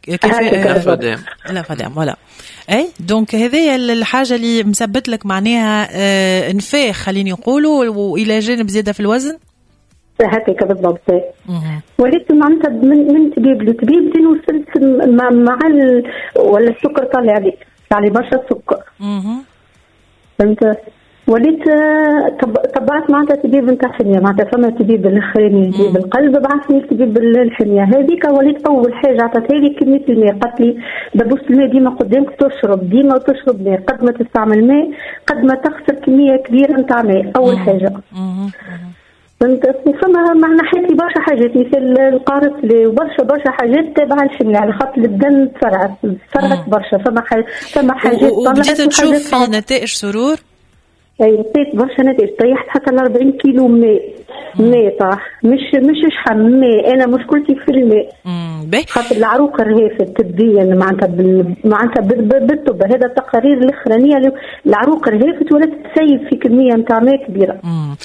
لا فدام ولا أي دونك هذه الحاجة اللي مسبت لك معناها انفاخ خليني نقولوا وإلى جانب زيادة في الوزن هكاك بالضبط. ولكن معناتها من طبيب لطبيب دين وصلت مع ولا السكر طالع لي برشا السكر. فهمت؟ وليت طبعت معناتها طبيب نتاع الحميه معناتها فما طبيب الاخرين طبيب القلب بعثني طبيب الحميه هذيك. وليت اول حاجه عطاتها لي كميه الماء قالت لي دبوس الماء ديما قدامك تشرب ديما وتشرب ماء قد ما تستعمل ماء قد ما تخسر كميه كبيره نتاع ماء اول حاجه. فما معنا حياتي برشا حاجات مثل القارص لي وبرشا حاجات تابعة للسمنة على خاطر الدم تفرعت برشا. فما حاجات وبديت تشوف في نتائج سرور؟ اي لقيت برشا نتائج. طيحت حتى ل 40 كيلو ماء طاح مش شحم ماء. انا مشكلتي في الماء خاطر العروق رهيفه تبديا معناتها بالطب. هذا التقارير الاخرانيه العروق رهيفه ولا تسيب في كميه نتاع ماء كبيره.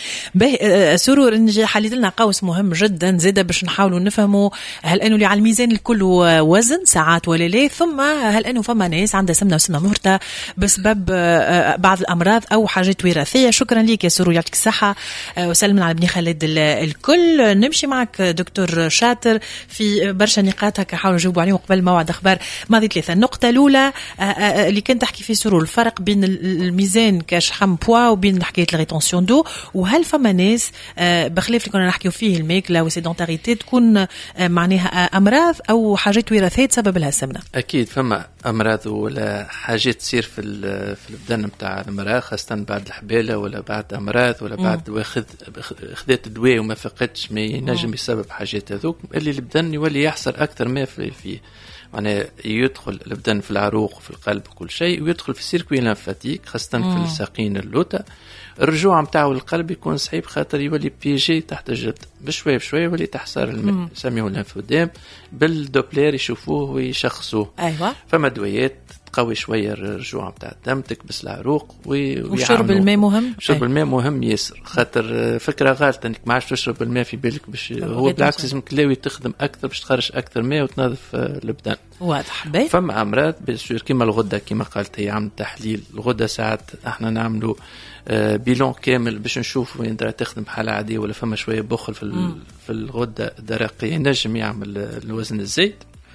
سرور نجي حليت لنا قوس مهم جدا زاده باش نحاولوا نفهموا هل انه اللي على الميزان الكل وزن ساعات ولا لا، ثم هل انه فما ناس عندها سمنه وسمنه مهرطه بسبب بعض الامراض او حاجات وراثيه. شكرا لك يا سرور، يعطيك الصحه وسلم على بني خالد الكل. نمشي معك دكتور شاطر في برشا نقاط هكا حاولوا نجاوبوا عليهم قبل موعد اخبار ماضي 3. النقطه الاولى اللي كنت تحكي فيه سرور، الفرق بين الميزان كشحم بوا وبين حكايه الريتونسيون دو، وهل فما ناس بخلاف اللي كنا نحكيو فيه الماكله والسيدونتاريتي تكون معناها امراض او حاجات وراثيه تسبب لها السمنه؟ اكيد فما امراض ولا حاجات تصير في البدن نتاع المراه، خاصه بعد الحباله ولا بعد امراض ولا بعد خذات دواء وما فقدش ما ينجم يسبب حاجات هذوك اللي البدن يولي يحصل اكثر ما فيه معناها يدخل البدن في العروق وفي القلب وكل شيء، ويدخل في السيركوي لانفاتيك خاصه في الساقين اللوتا. الرجوع نتاعو للقلب يكون صعيب خاطر يولي بيجي تحت الجلد بشويه بشويه يولي تحصر الماء، يسميوه الليمفوديم. بالدوبلير يشوفوه ويشخصوه. ايوه فما دوايات تقوي شويه الرجوع نتاع الدم، تكبس العروق وشرب الماء مهم. شرب الماء مهم ياسر، خاطر فكره غلط انك ما عادش تشرب الماء في بالك باش هو بالعكس لازم كلاوي تخدم اكثر باش تخرج اكثر ماء وتنظف البدن. واضح. فما امراض بيصير كيما الغده كيما قالت هي عم تحليل الغده، ساعات احنا نعملوا بيلون كامل باش نشوف وين تخدم بحالة عادية ولا فما شوية بخل في الغدة الدرقية نجم يعمل الوزن الزايد.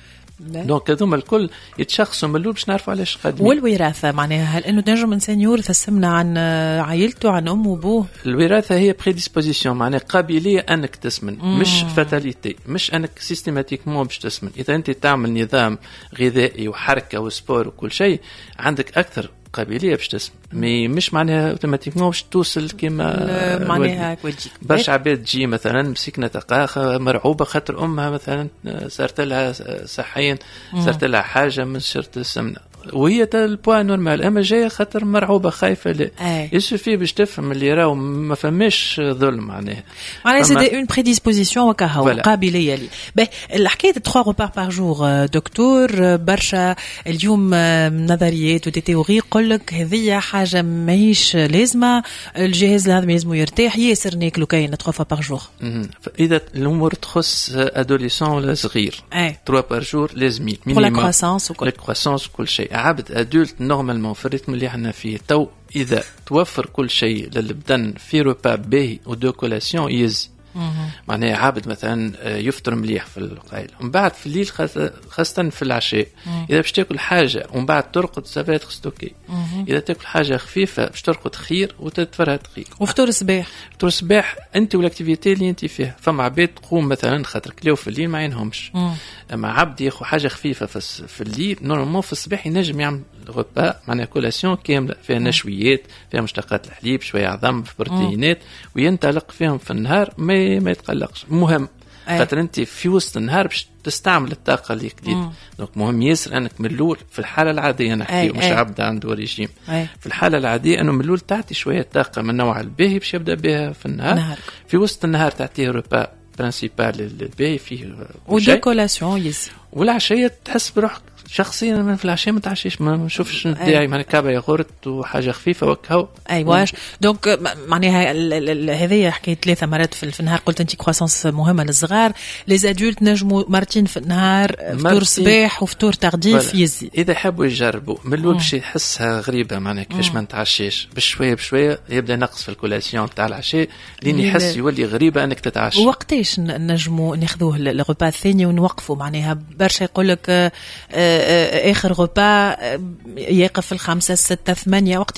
دونك هذوما الكل يتشخصوا من الاول باش نعرفوا علاش قادمين. والوراثه معناها هل انه نجم انسان يورث السمنه عن عائلته عن امه وابوه؟ الوراثه هي بريديسبوزيسيون معناها قابليه انك تسمن، مش فاتاليتي، مش انك سيستيماتيكمون باش تسمن. اذا انت تعمل نظام غذائي وحركه وسبور وكل شيء عندك اكثر قابليه باش تسمن، مش معناها اوتوماتيكمون باش توصل كيما معناها والديك. برشا عباد تجي مثلا مسكنه تقاخه مرعوبه خاطر امها مثلا صارت لها صحيا صارت لها حاجه من شرط السمنه وهي البوا نورمال، اما جايه خاطر مرعوبه خايفه. لا يسوفي باش تفهم اللي راهو ما فماش ظلم معناها سي اون بريديسبوزيسيون وكهو قابليه لي. باهي الحكايه 3 ريبار بار جور دكتور، برشا اليوم نظريات ودي تيوري يقول لك هذه حاجه ماهيش لازمه، الجهاز الهضمي لازم يرتاح ياسر ناكلوا كاين 3 فوا بار جور. اذا الامور تخص ادوليسون ولا صغير 3 بار جور لازمين مينيموم لا كرواسانس وكل شيء. عبد ادولت نورمالمون في الريتم اللي احنا فيه تو اذا توفر كل شيء للبدن في روبا باهي ودو كولاسيون يزي معناها عابد مثلا يفطر مليح في القايل ومن بعد في الليل خاصة في العشاء إذا باش تاكل حاجة ومن بعد ترقد سافات خستوكي. إذا تاكل حاجة خفيفة باش ترقد خير وتتفرها دقيق. وفطور الصباح فطور الصباح أنت والاكتيفيتي اللي أنت فيها. فما عباد تقوم مثلا خاطر كلاو في الليل ما ينهمش، أما عبد ياخو حاجة خفيفة في الليل نورمالمون في الصباح ينجم يعمل غباء معناها كولاسيون كاملة فيها نشويات فيها مشتقات الحليب شوية عظم في بروتينات وينطلق فيهم في النهار ما يتقلقش. مهم خاطر انت في وسط النهار باش تستعمل الطاقه اللي جديد. دونك مهم ياسر انك من الاول في الحاله العاديه نحكي مش عبد عنده ريجيم في الحاله العاديه انه من الاول تعطي شويه طاقه من نوع الباهي باش يبدا بها في النهار. في وسط النهار تعطيه ريبا برينسيبال للباهي فيه وديكولاسيون يس والعشيه تحس بروحك شخصيا من في العشاء ما تعشيش ما نشوفش الداعي معناها كابه يغورت وحاجه خفيفه وكهو. ايوا دونك معناها هذه حكايه 3 مرات في النهار. قلت انت كرواسونس مهمه للصغار، لي ادولت نجموا مرتين في النهار فطور صباح وفطور تغديف يزي. اذا حبوا يجربوا من الاول باش يحسها غريبه معناها كيفاش ما نتعشاش بشويه بشويه يبدا نقص في الكولاسيون تاع العشاء لين يحس يولي غريبه انك تتعشى. وقتاش نجموا ناخذوه الغباء الثاني ونوقفوا معناها برشا يقول لك اخر غباء يقف 5 6 8 وقتاش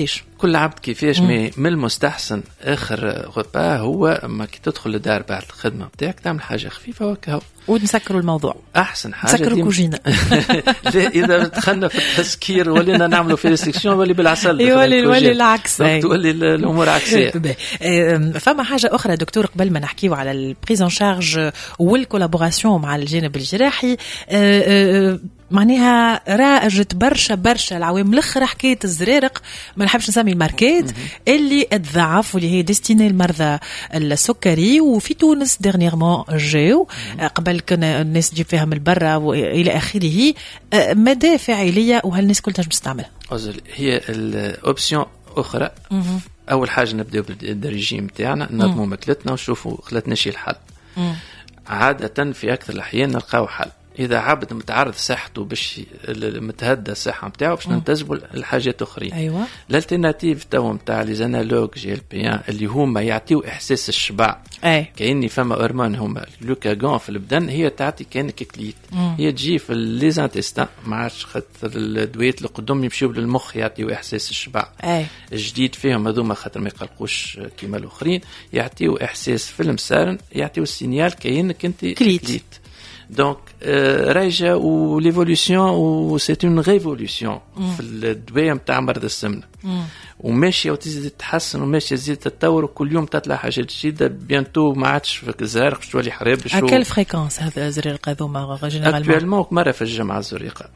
كل عبد كيفاش من المستحسن اخر غبا هو اما كي تدخل للدار بعد الخدمه نتاعك تعمل حاجه خفيفه وكهو ونسكروا الموضوع. احسن حاجه نسكروا كوجينه. لا اذا دخلنا في التسكير ولينا نعملوا في ريستريكسيون ولي بالعسل يولي العكس، تولي الامور عكسيه. فما حاجه اخرى دكتور قبل ما نحكيو على البريزون شارج والكولابوراسيون مع الجانب الجراحي، معناها راجت برشا العوام الاخر حكايه الزرارق، ما نحبش نسمي الماركات اللي تضعف واللي هي ديستيني المرضى السكري. وفي تونس ديرنييرمون جاو قبل كنا الناس تجيب فيها من برا والى اخره، مدى فاعليه وهل الناس كلها تنجم تستعملها؟ هي الاوبسيون اخرى. اول حاجه نبداو بالريجيم تاعنا، ننظموا ماكلتنا ونشوفوا خلاتنا شي الحل. عاده في اكثر الاحيان نلقاو حل. اذا عبد متعرض صحته باش متهدى الصحه نتاعو باش ننتجبوا الحاجات اخرين. ايوه الالتيرناتيف تو نتاع لي زانالوج جي ال بي ان اللي هما يعطيو احساس الشبع. كأني فما هرمون هما لوكاغون في البدن، هي تعطي كانك كليت. هي تجي في لي زانتيستان، ما عادش خاطر الدويات اللي قدام يمشيو للمخ يعطيو احساس الشبع. الجديد فيهم هذوما خاطر ما يقلقوش كيما الاخرين، يعطيو احساس في المسارن، يعطيو السينيال كأنك انت كليت. دونك رايجة وليفولوسيون وسيت اون ريفولوسيون في الدواء نتاع مرض السمنة، وماشية وتزيد تتحسن وماشية تزيد تتطور، وكل يوم تطلع حاجات جديدة. بيانتو ما عادش في الزرق باش تولي حراب. أكل فريكونس هذا الزريق هذوما جينيرالمون مرة في الجمعة الزريقة.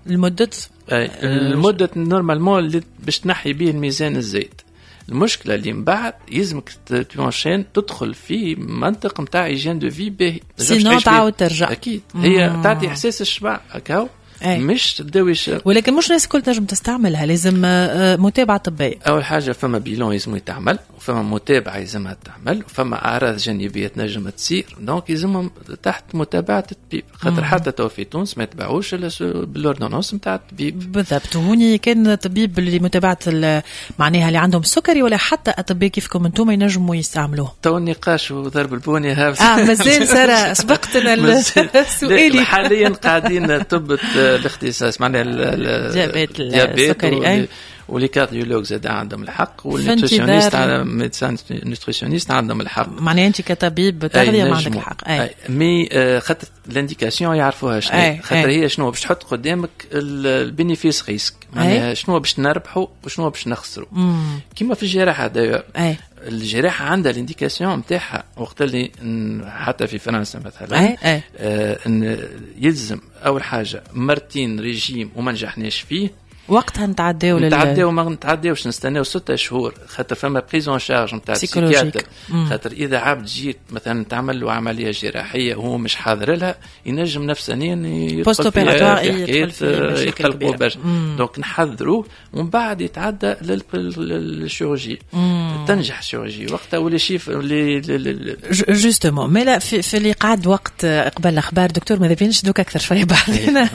المدة نورمالمون اللي باش تنحي به الميزان الزايد. المشكله اللي من بعد يلزمك تونشين تدخل في منطقه نتاع ايجين دو في باهي، سينو تعاود ترجع. اكيد هي تعطي احساس الشبع هكاو، مش تداويش. ولكن مش الناس الكل تنجم تستعملها، لازم متابعه طبيه. اول حاجه فما بيلون يلزم يتعمل، وفما متابعه يلزمها تعمل، وفما اعراض جانبيه تنجم تصير، دونك يلزمهم تحت متابعه الطبيب. خاطر حتى تو في تونس ما يتبعوش الا بالاوردونونس نتاع الطبيب. بالضبط. هوني كان الطبيب اللي متابعه معناها اللي عندهم السكري ولا حتى اطباء كيفكم انتم ينجموا يستعملوه؟ تو النقاش وضرب البوني هذا مازال ساره سبقتنا سؤالي. حاليا قاعدين طب الاختصاص معناها الديابيت السكري ولي كارديولوج زاد عندهم الحق، والنيوتريسيونيست ميدسان نيوتريسيونيست عندهم الحق. معناها انت كطبيب تغذيه ما عندك الحق. مي خاطر الانديكاسيون يعرفوها شنو، خاطر هي شنو باش تحط قدامك البينيفيس ريسك، معناها شنو باش نربحوا وشنو باش نخسروا. كيما في الجراحه داير الجراحه عندها الانديكاسيون نتاعها وقت اللي حتى في فرنسا مثلا ان يلزم اول حاجه مرتين ريجيم وما نجحناش فيه، وقتها نتعداو ما نتعداوش، نستناو 6 شهور. خاطر فما بريزون شارج نتاع السيكياتر. خاطر اذا عبد جيت مثلا تعمل له عمليه جراحيه وهو مش حاضر لها، ينجم نفسانيا يدخل في حكايه يقلقوا برشا. دونك نحذروه ومن بعد يتعدى للشيروجي. تنجح الشيروجي وقتها ولا شيء جوستومون. مي في اللي قعد وقت قبل الاخبار دكتور ماذا بينش دوك اكثر شويه بعدين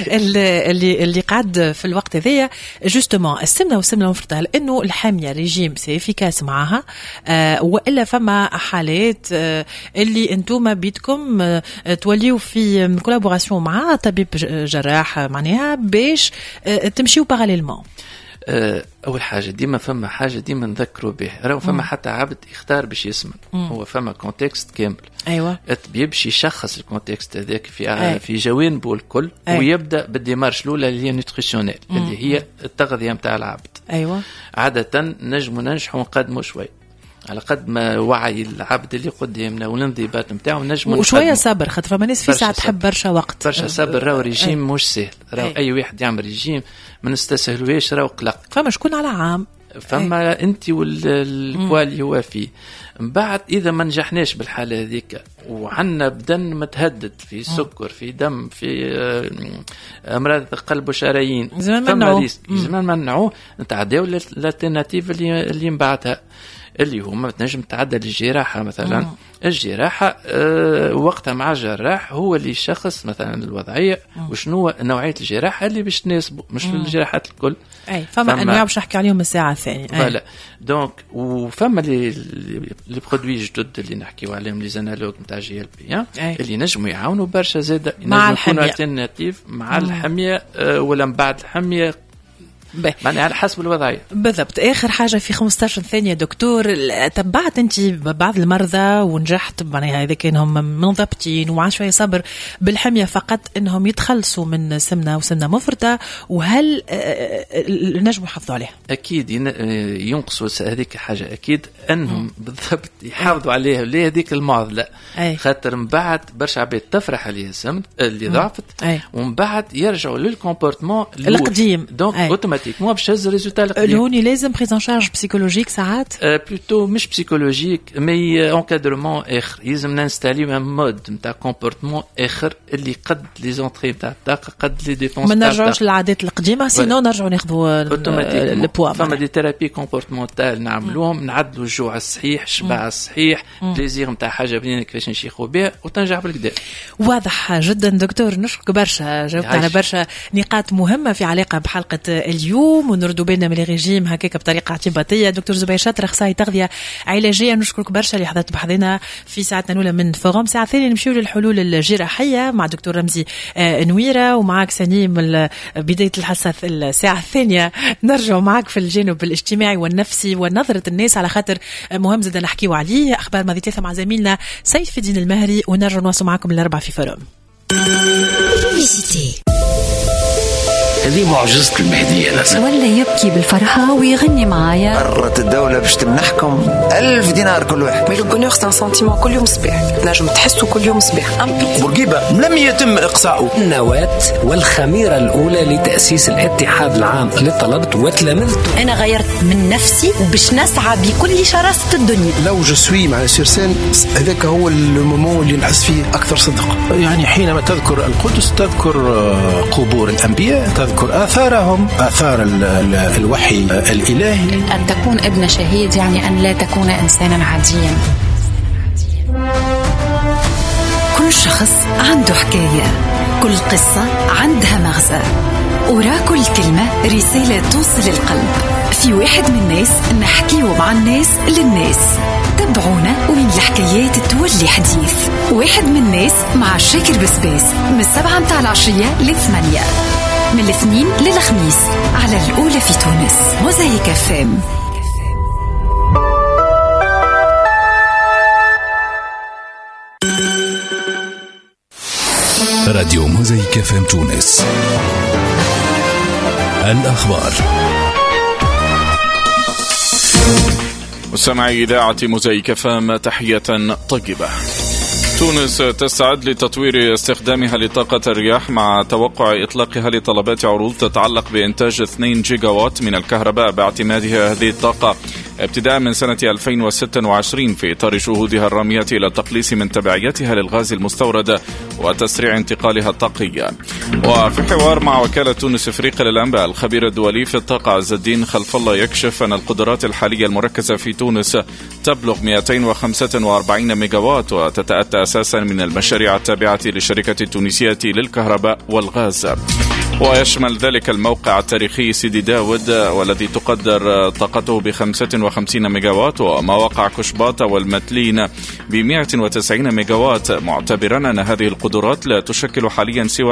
اللي قعد في الوقت هذايا جوستومون السمنه والسمنه المفرطه، لانه الحاميه ريجيم سي افيكاس معها، والا فما حالات اللي انتم بيدكم توليوا في كولابوراسيون مع طبيب جراح معناها باش تمشيوا باراليلمون. اول حاجه ديما فما حاجه ديما نذكروا بها، راهو فما حتى عبد يختار باش يسمن، هو فما كونتكست كامل. ايوه الطبيب يشخص الكونتكست هذاك في جوانبه الكل، ويبدا بالديمارش الاولى اللي هي نيوتريسيونيل اللي هي التغذيه نتاع العبد. ايوه عاده نجموا ننجحوا ونقدموا شوي على قد ما وعي العبد اللي قدامنا والانضباط نتاعو نجم وشويه صبر، خاطر فما ناس في ساعه تحب برشا وقت. برشا صبر. راهو ريجيم مش سهل، راهو اي واحد يعمل ريجيم ما نستسهلوش، راهو قلق. فما شكون على عام، فما انت والبوا اللي هو فيه. من بعد اذا ما نجحناش بالحاله هذيك وعندنا بدن متهدد في سكر في دم في امراض قلب وشرايين، فما ريسك زمان منعوه. نتعداو الالتيرناتيف اللي من بعدها اللي هما تنجم تعدى للجراحة مثلا. الجراحة وقتها مع الجراح هو اللي يشخص مثلا الوضعية وشنو نوعية الجراحة اللي باش تناسبه، مش في الجراحات الكل. فما انواع باش نحكي عليهم الساعة الثانية. فوالا دونك وفما لي برودوي جدد اللي نحكيو عليهم لي زانالوج نتاع جي ال بي اللي نجموا يعاونوا برشا زاده، مع الحمية التيرناتيف مع الحمية ولا من بعد الحمية معناها على حسب الوضعية بالضبط. آخر حاجة في 15 ثانية دكتور، تبعت أنت بعض المرضى ونجحت معناها إذا كانهم منضبطين ومع شوية صبر بالحمية فقط أنهم يتخلصوا من سمنة وسمنة مفرطة، وهل نجموا يحافظوا عليها؟ أكيد ينقصوا هذيك حاجة، أكيد أنهم بالضبط يحافظوا عليها ليه هذيك المعضلة، خاطر من بعد برشا عباد تفرح عليها السمن اللي ضعفت ومن بعد يرجعوا للكومبورتمون القديم، دونك اوتوماتيكمون باش تهز الريزولتا القديم. هوني لازم بريزون شارج بسيكولوجيك ساعات، بلوتو مش بسيكولوجيك مي انكادرمون اخر، لازم نستعليو ان مود نتاع كومبورتمون اخر اللي قد لي زونطري نتاع الطاقه قد لي ديفونس، ما نرجعوش للعادات القديمه سينو نرجعوا ناخذوا البوا. فما دي ثيرابي كومبورتمونتال نعملوهم، نعدلوا الجوع الصحيح، الشبع الصحيح، بليزير نتاع حاجه بنينه كيفاش نشيخوا بها وتنجح بالكدا. واضح جدا دكتور، نشكرك برشا، جاوبت على برشا نقاط مهمه في علاقه بحلقه اليوم، ونردوا بالنا من الرجيم هكاك بطريقه اعتباطيه. دكتور زبير شاطر، اخصائي تغذيه علاجيه، نشكرك برشا اللي حضرت بحضنا في ساعتنا الاولى من فوروم. ساعه ثانيه نمشيو للحلول الجراحيه مع دكتور رمزي نويره، ومعك سنيم بدايه الحصه الساعه الثانيه نرجع معك في الجانب الاجتماعي والنفسي ونظره الناس، على خاطر مهم زاد نحكيو عليه. اخبار ماضي ثلاثه مع زميلنا سيف الدين المهري، ونرجع نواصل معكم الاربعاء في فوروم. هذه معجزة المهدي أنا ولا يبكي بالفرحة ويغني معايا. قررت الدولة باش تمنحكم 1000 دينار كل واحد. مي لو بونور سان سنتيمون كل يوم صباح، تنجم تحسه كل يوم صباح. بورقيبة لم يتم إقصاؤه. النواة والخميرة الأولى لتأسيس الاتحاد العام للطلبة وتلامذته. أنا غيرت من نفسي وباش نسعى بكل شراسة الدنيا. لو جسوي مع سيرسان هذاك هو المومون اللي نحس فيه أكثر صدق. يعني حينما تذكر القدس تذكر قبور الأنبياء، تذكر آثارهم، آثار الوحي الإلهي. أن تكون ابن شهيد يعني أن لا تكون إنسانا عاديا. كل شخص عنده حكاية، كل قصة عندها مغزى، ورا كل كلمة رسالة توصل القلب. في واحد من الناس نحكيه مع الناس للناس. تابعونا وين الحكايات تولي حديث. واحد من الناس مع شاكر بسباس من 7 متاع العشية ل8، من الاثنين للخميس على الأولى في تونس. موزايك فام. راديو موزايك فام تونس. الأخبار. مستمعي إذاعة موزايك فام، تحية طيبة. تونس تستعد لتطوير استخدامها لطاقة الرياح مع توقع إطلاقها لطلبات عروض تتعلق بإنتاج 2 جيجاوات من الكهرباء باعتمادها هذه الطاقة ابتداء من سنة 2026 في إطار جهودها الرامية إلى تقليص من تبعيتها للغاز المستورد وتسريع انتقالها الطاقي. وفي حوار مع وكالة تونس إفريقيا للأنباء، الخبير الدولي في الطاقة عز الدين خلف الله يكشف أن القدرات الحالية المركزة في تونس تبلغ 245 ميجاوات، وتتأتى أساسا من المشاريع التابعة للشركة التونسية للكهرباء والغاز. ويشمل ذلك الموقع التاريخي سيدي داود والذي تقدر طاقته ب 55 ميجاوات، ومواقع كشباطة والمتلين ب 190 ميجاوات، معتبرا أن هذه القدرات لا تشكل حاليا سوى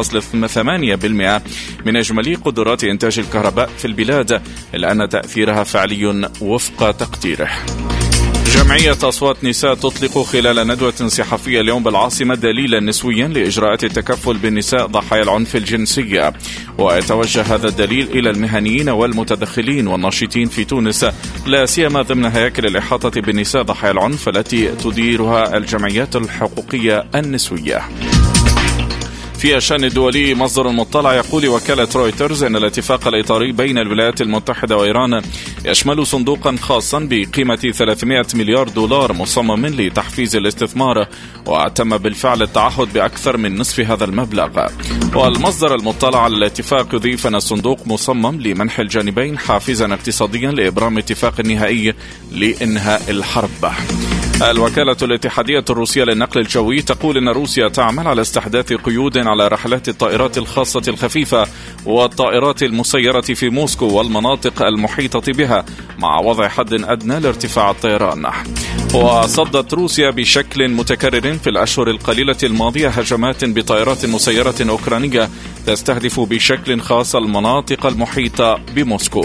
3.8% من إجمالي قدرات إنتاج الكهرباء في البلاد، إلا أن تأثيرها فعلي وفق تقديره. جمعية أصوات نساء تطلق خلال ندوة صحفية اليوم بالعاصمة دليلا نسويا لإجراءات التكفل بالنساء ضحايا العنف الجنسي، ويتوجه هذا الدليل إلى المهنيين والمتدخلين والناشطين في تونس، لا سيما ضمن هياكل الإحاطة بالنساء ضحايا العنف التي تديرها الجمعيات الحقوقية النسوية. في الشأن الدولي، مصدر مطلع يقول وكالة رويترز أن الاتفاق الإطاري بين الولايات المتحدة وإيران يشمل صندوقا خاصا بقيمة 300 مليار دولار مصمم لتحفيز الاستثمار، وتم بالفعل التعهد بأكثر من نصف هذا المبلغ. والمصدر المطلع على الاتفاق يضيف أن الصندوق مصمم لمنح الجانبين حافزا اقتصاديا لإبرام اتفاق نهائي لإنهاء الحرب. الوكالة الاتحادية الروسية للنقل الجوي تقول أن روسيا تعمل على استحداث قيود على رحلات الطائرات الخاصة الخفيفة والطائرات المسيرة في موسكو والمناطق المحيطة بها، مع وضع حد أدنى لارتفاع الطيران. وصدت روسيا بشكل متكرر في الأشهر القليلة الماضية هجمات بطائرات مسيرة أوكرانية تستهدف بشكل خاص المناطق المحيطة بموسكو.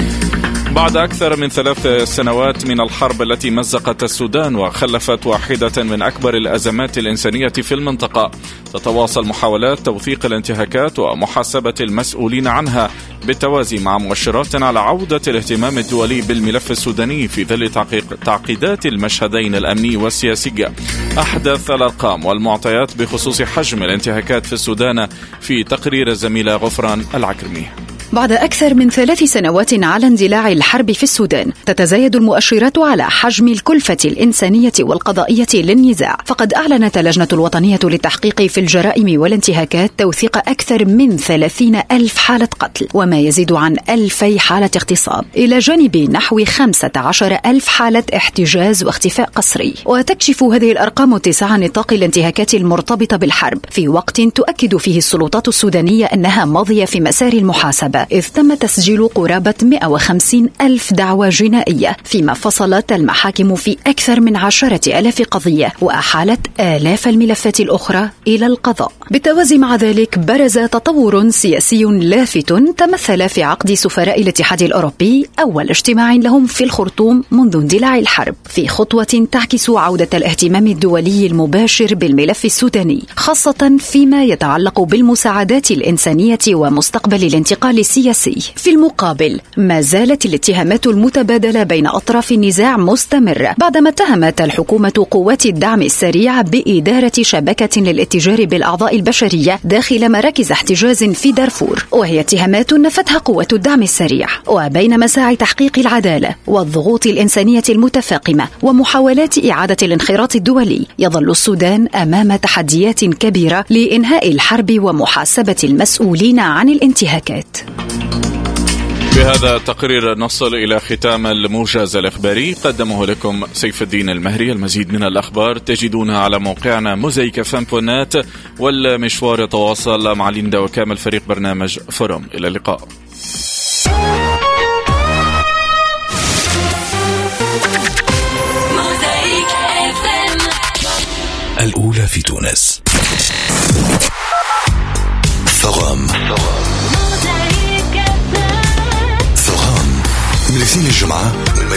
بعد أكثر من 3 سنوات من الحرب التي مزقت السودان وخلفت واحدة من أكبر الأزمات الإنسانية في المنطقة، تتواصل محاولات توثيق الانتهاكات ومحاسبة المسؤولين عنها بالتوازي مع مؤشرات على عودة الاهتمام الدولي بالملف السوداني في ظل تعقيدات المشهدين الأمني والسياسي. أحدث الأرقام والمعطيات بخصوص حجم الانتهاكات في السودان في تقرير الزميلة غفران العكرمي. بعد أكثر من 3 سنوات على اندلاع الحرب في السودان، تتزايد المؤشرات على حجم الكلفة الإنسانية والقضائية للنزاع. فقد أعلنت اللجنة الوطنية للتحقيق في الجرائم والانتهاكات توثيق أكثر من 30,000 حالة قتل وما يزيد عن 2,000 حالة اغتصاب، إلى جانب نحو 15,000 حالة احتجاز واختفاء قسري. وتكشف هذه الأرقام اتساع نطاق الانتهاكات المرتبطة بالحرب في وقت تؤكد فيه السلطات السودانية أنها ماضية في مسار المحاسبة، إذ تم تسجيل قرابة 150,000 دعوى جنائية، فيما فصلت المحاكم في أكثر من 10,000 قضية وأحالت آلاف الملفات الأخرى إلى القضاء. بالتوازي مع ذلك، برز تطور سياسي لافت تمثل في عقد سفراء الاتحاد الأوروبي أول اجتماع لهم في الخرطوم منذ اندلاع الحرب، في خطوة تعكس عودة الاهتمام الدولي المباشر بالملف السوداني، خاصة فيما يتعلق بالمساعدات الإنسانية ومستقبل الانتقال السياسي. في المقابل، ما زالت الاتهامات المتبادلة بين أطراف النزاع مستمرة، بعدما اتهمت الحكومة قوات الدعم السريع بإدارة شبكة للاتجار بالأعضاء البشرية داخل مراكز احتجاز في دارفور، وهي اتهامات نفتها قوات الدعم السريع. وبين مساعي تحقيق العدالة والضغوط الإنسانية المتفاقمة ومحاولات إعادة الانخراط الدولي، يظل السودان أمام تحديات كبيرة لإنهاء الحرب ومحاسبة المسؤولين عن الانتهاكات. بهذا التقرير نصل إلى ختام الموجز الإخباري، قدمه لكم سيف الدين المهري. المزيد من الأخبار تجدونها على موقعنا mosaicfm.net، والمشوار يتواصل مع ليندا وكامل فريق برنامج فورم. إلى اللقاء. الأولى في تونس. فورم من الاثنين الجمعة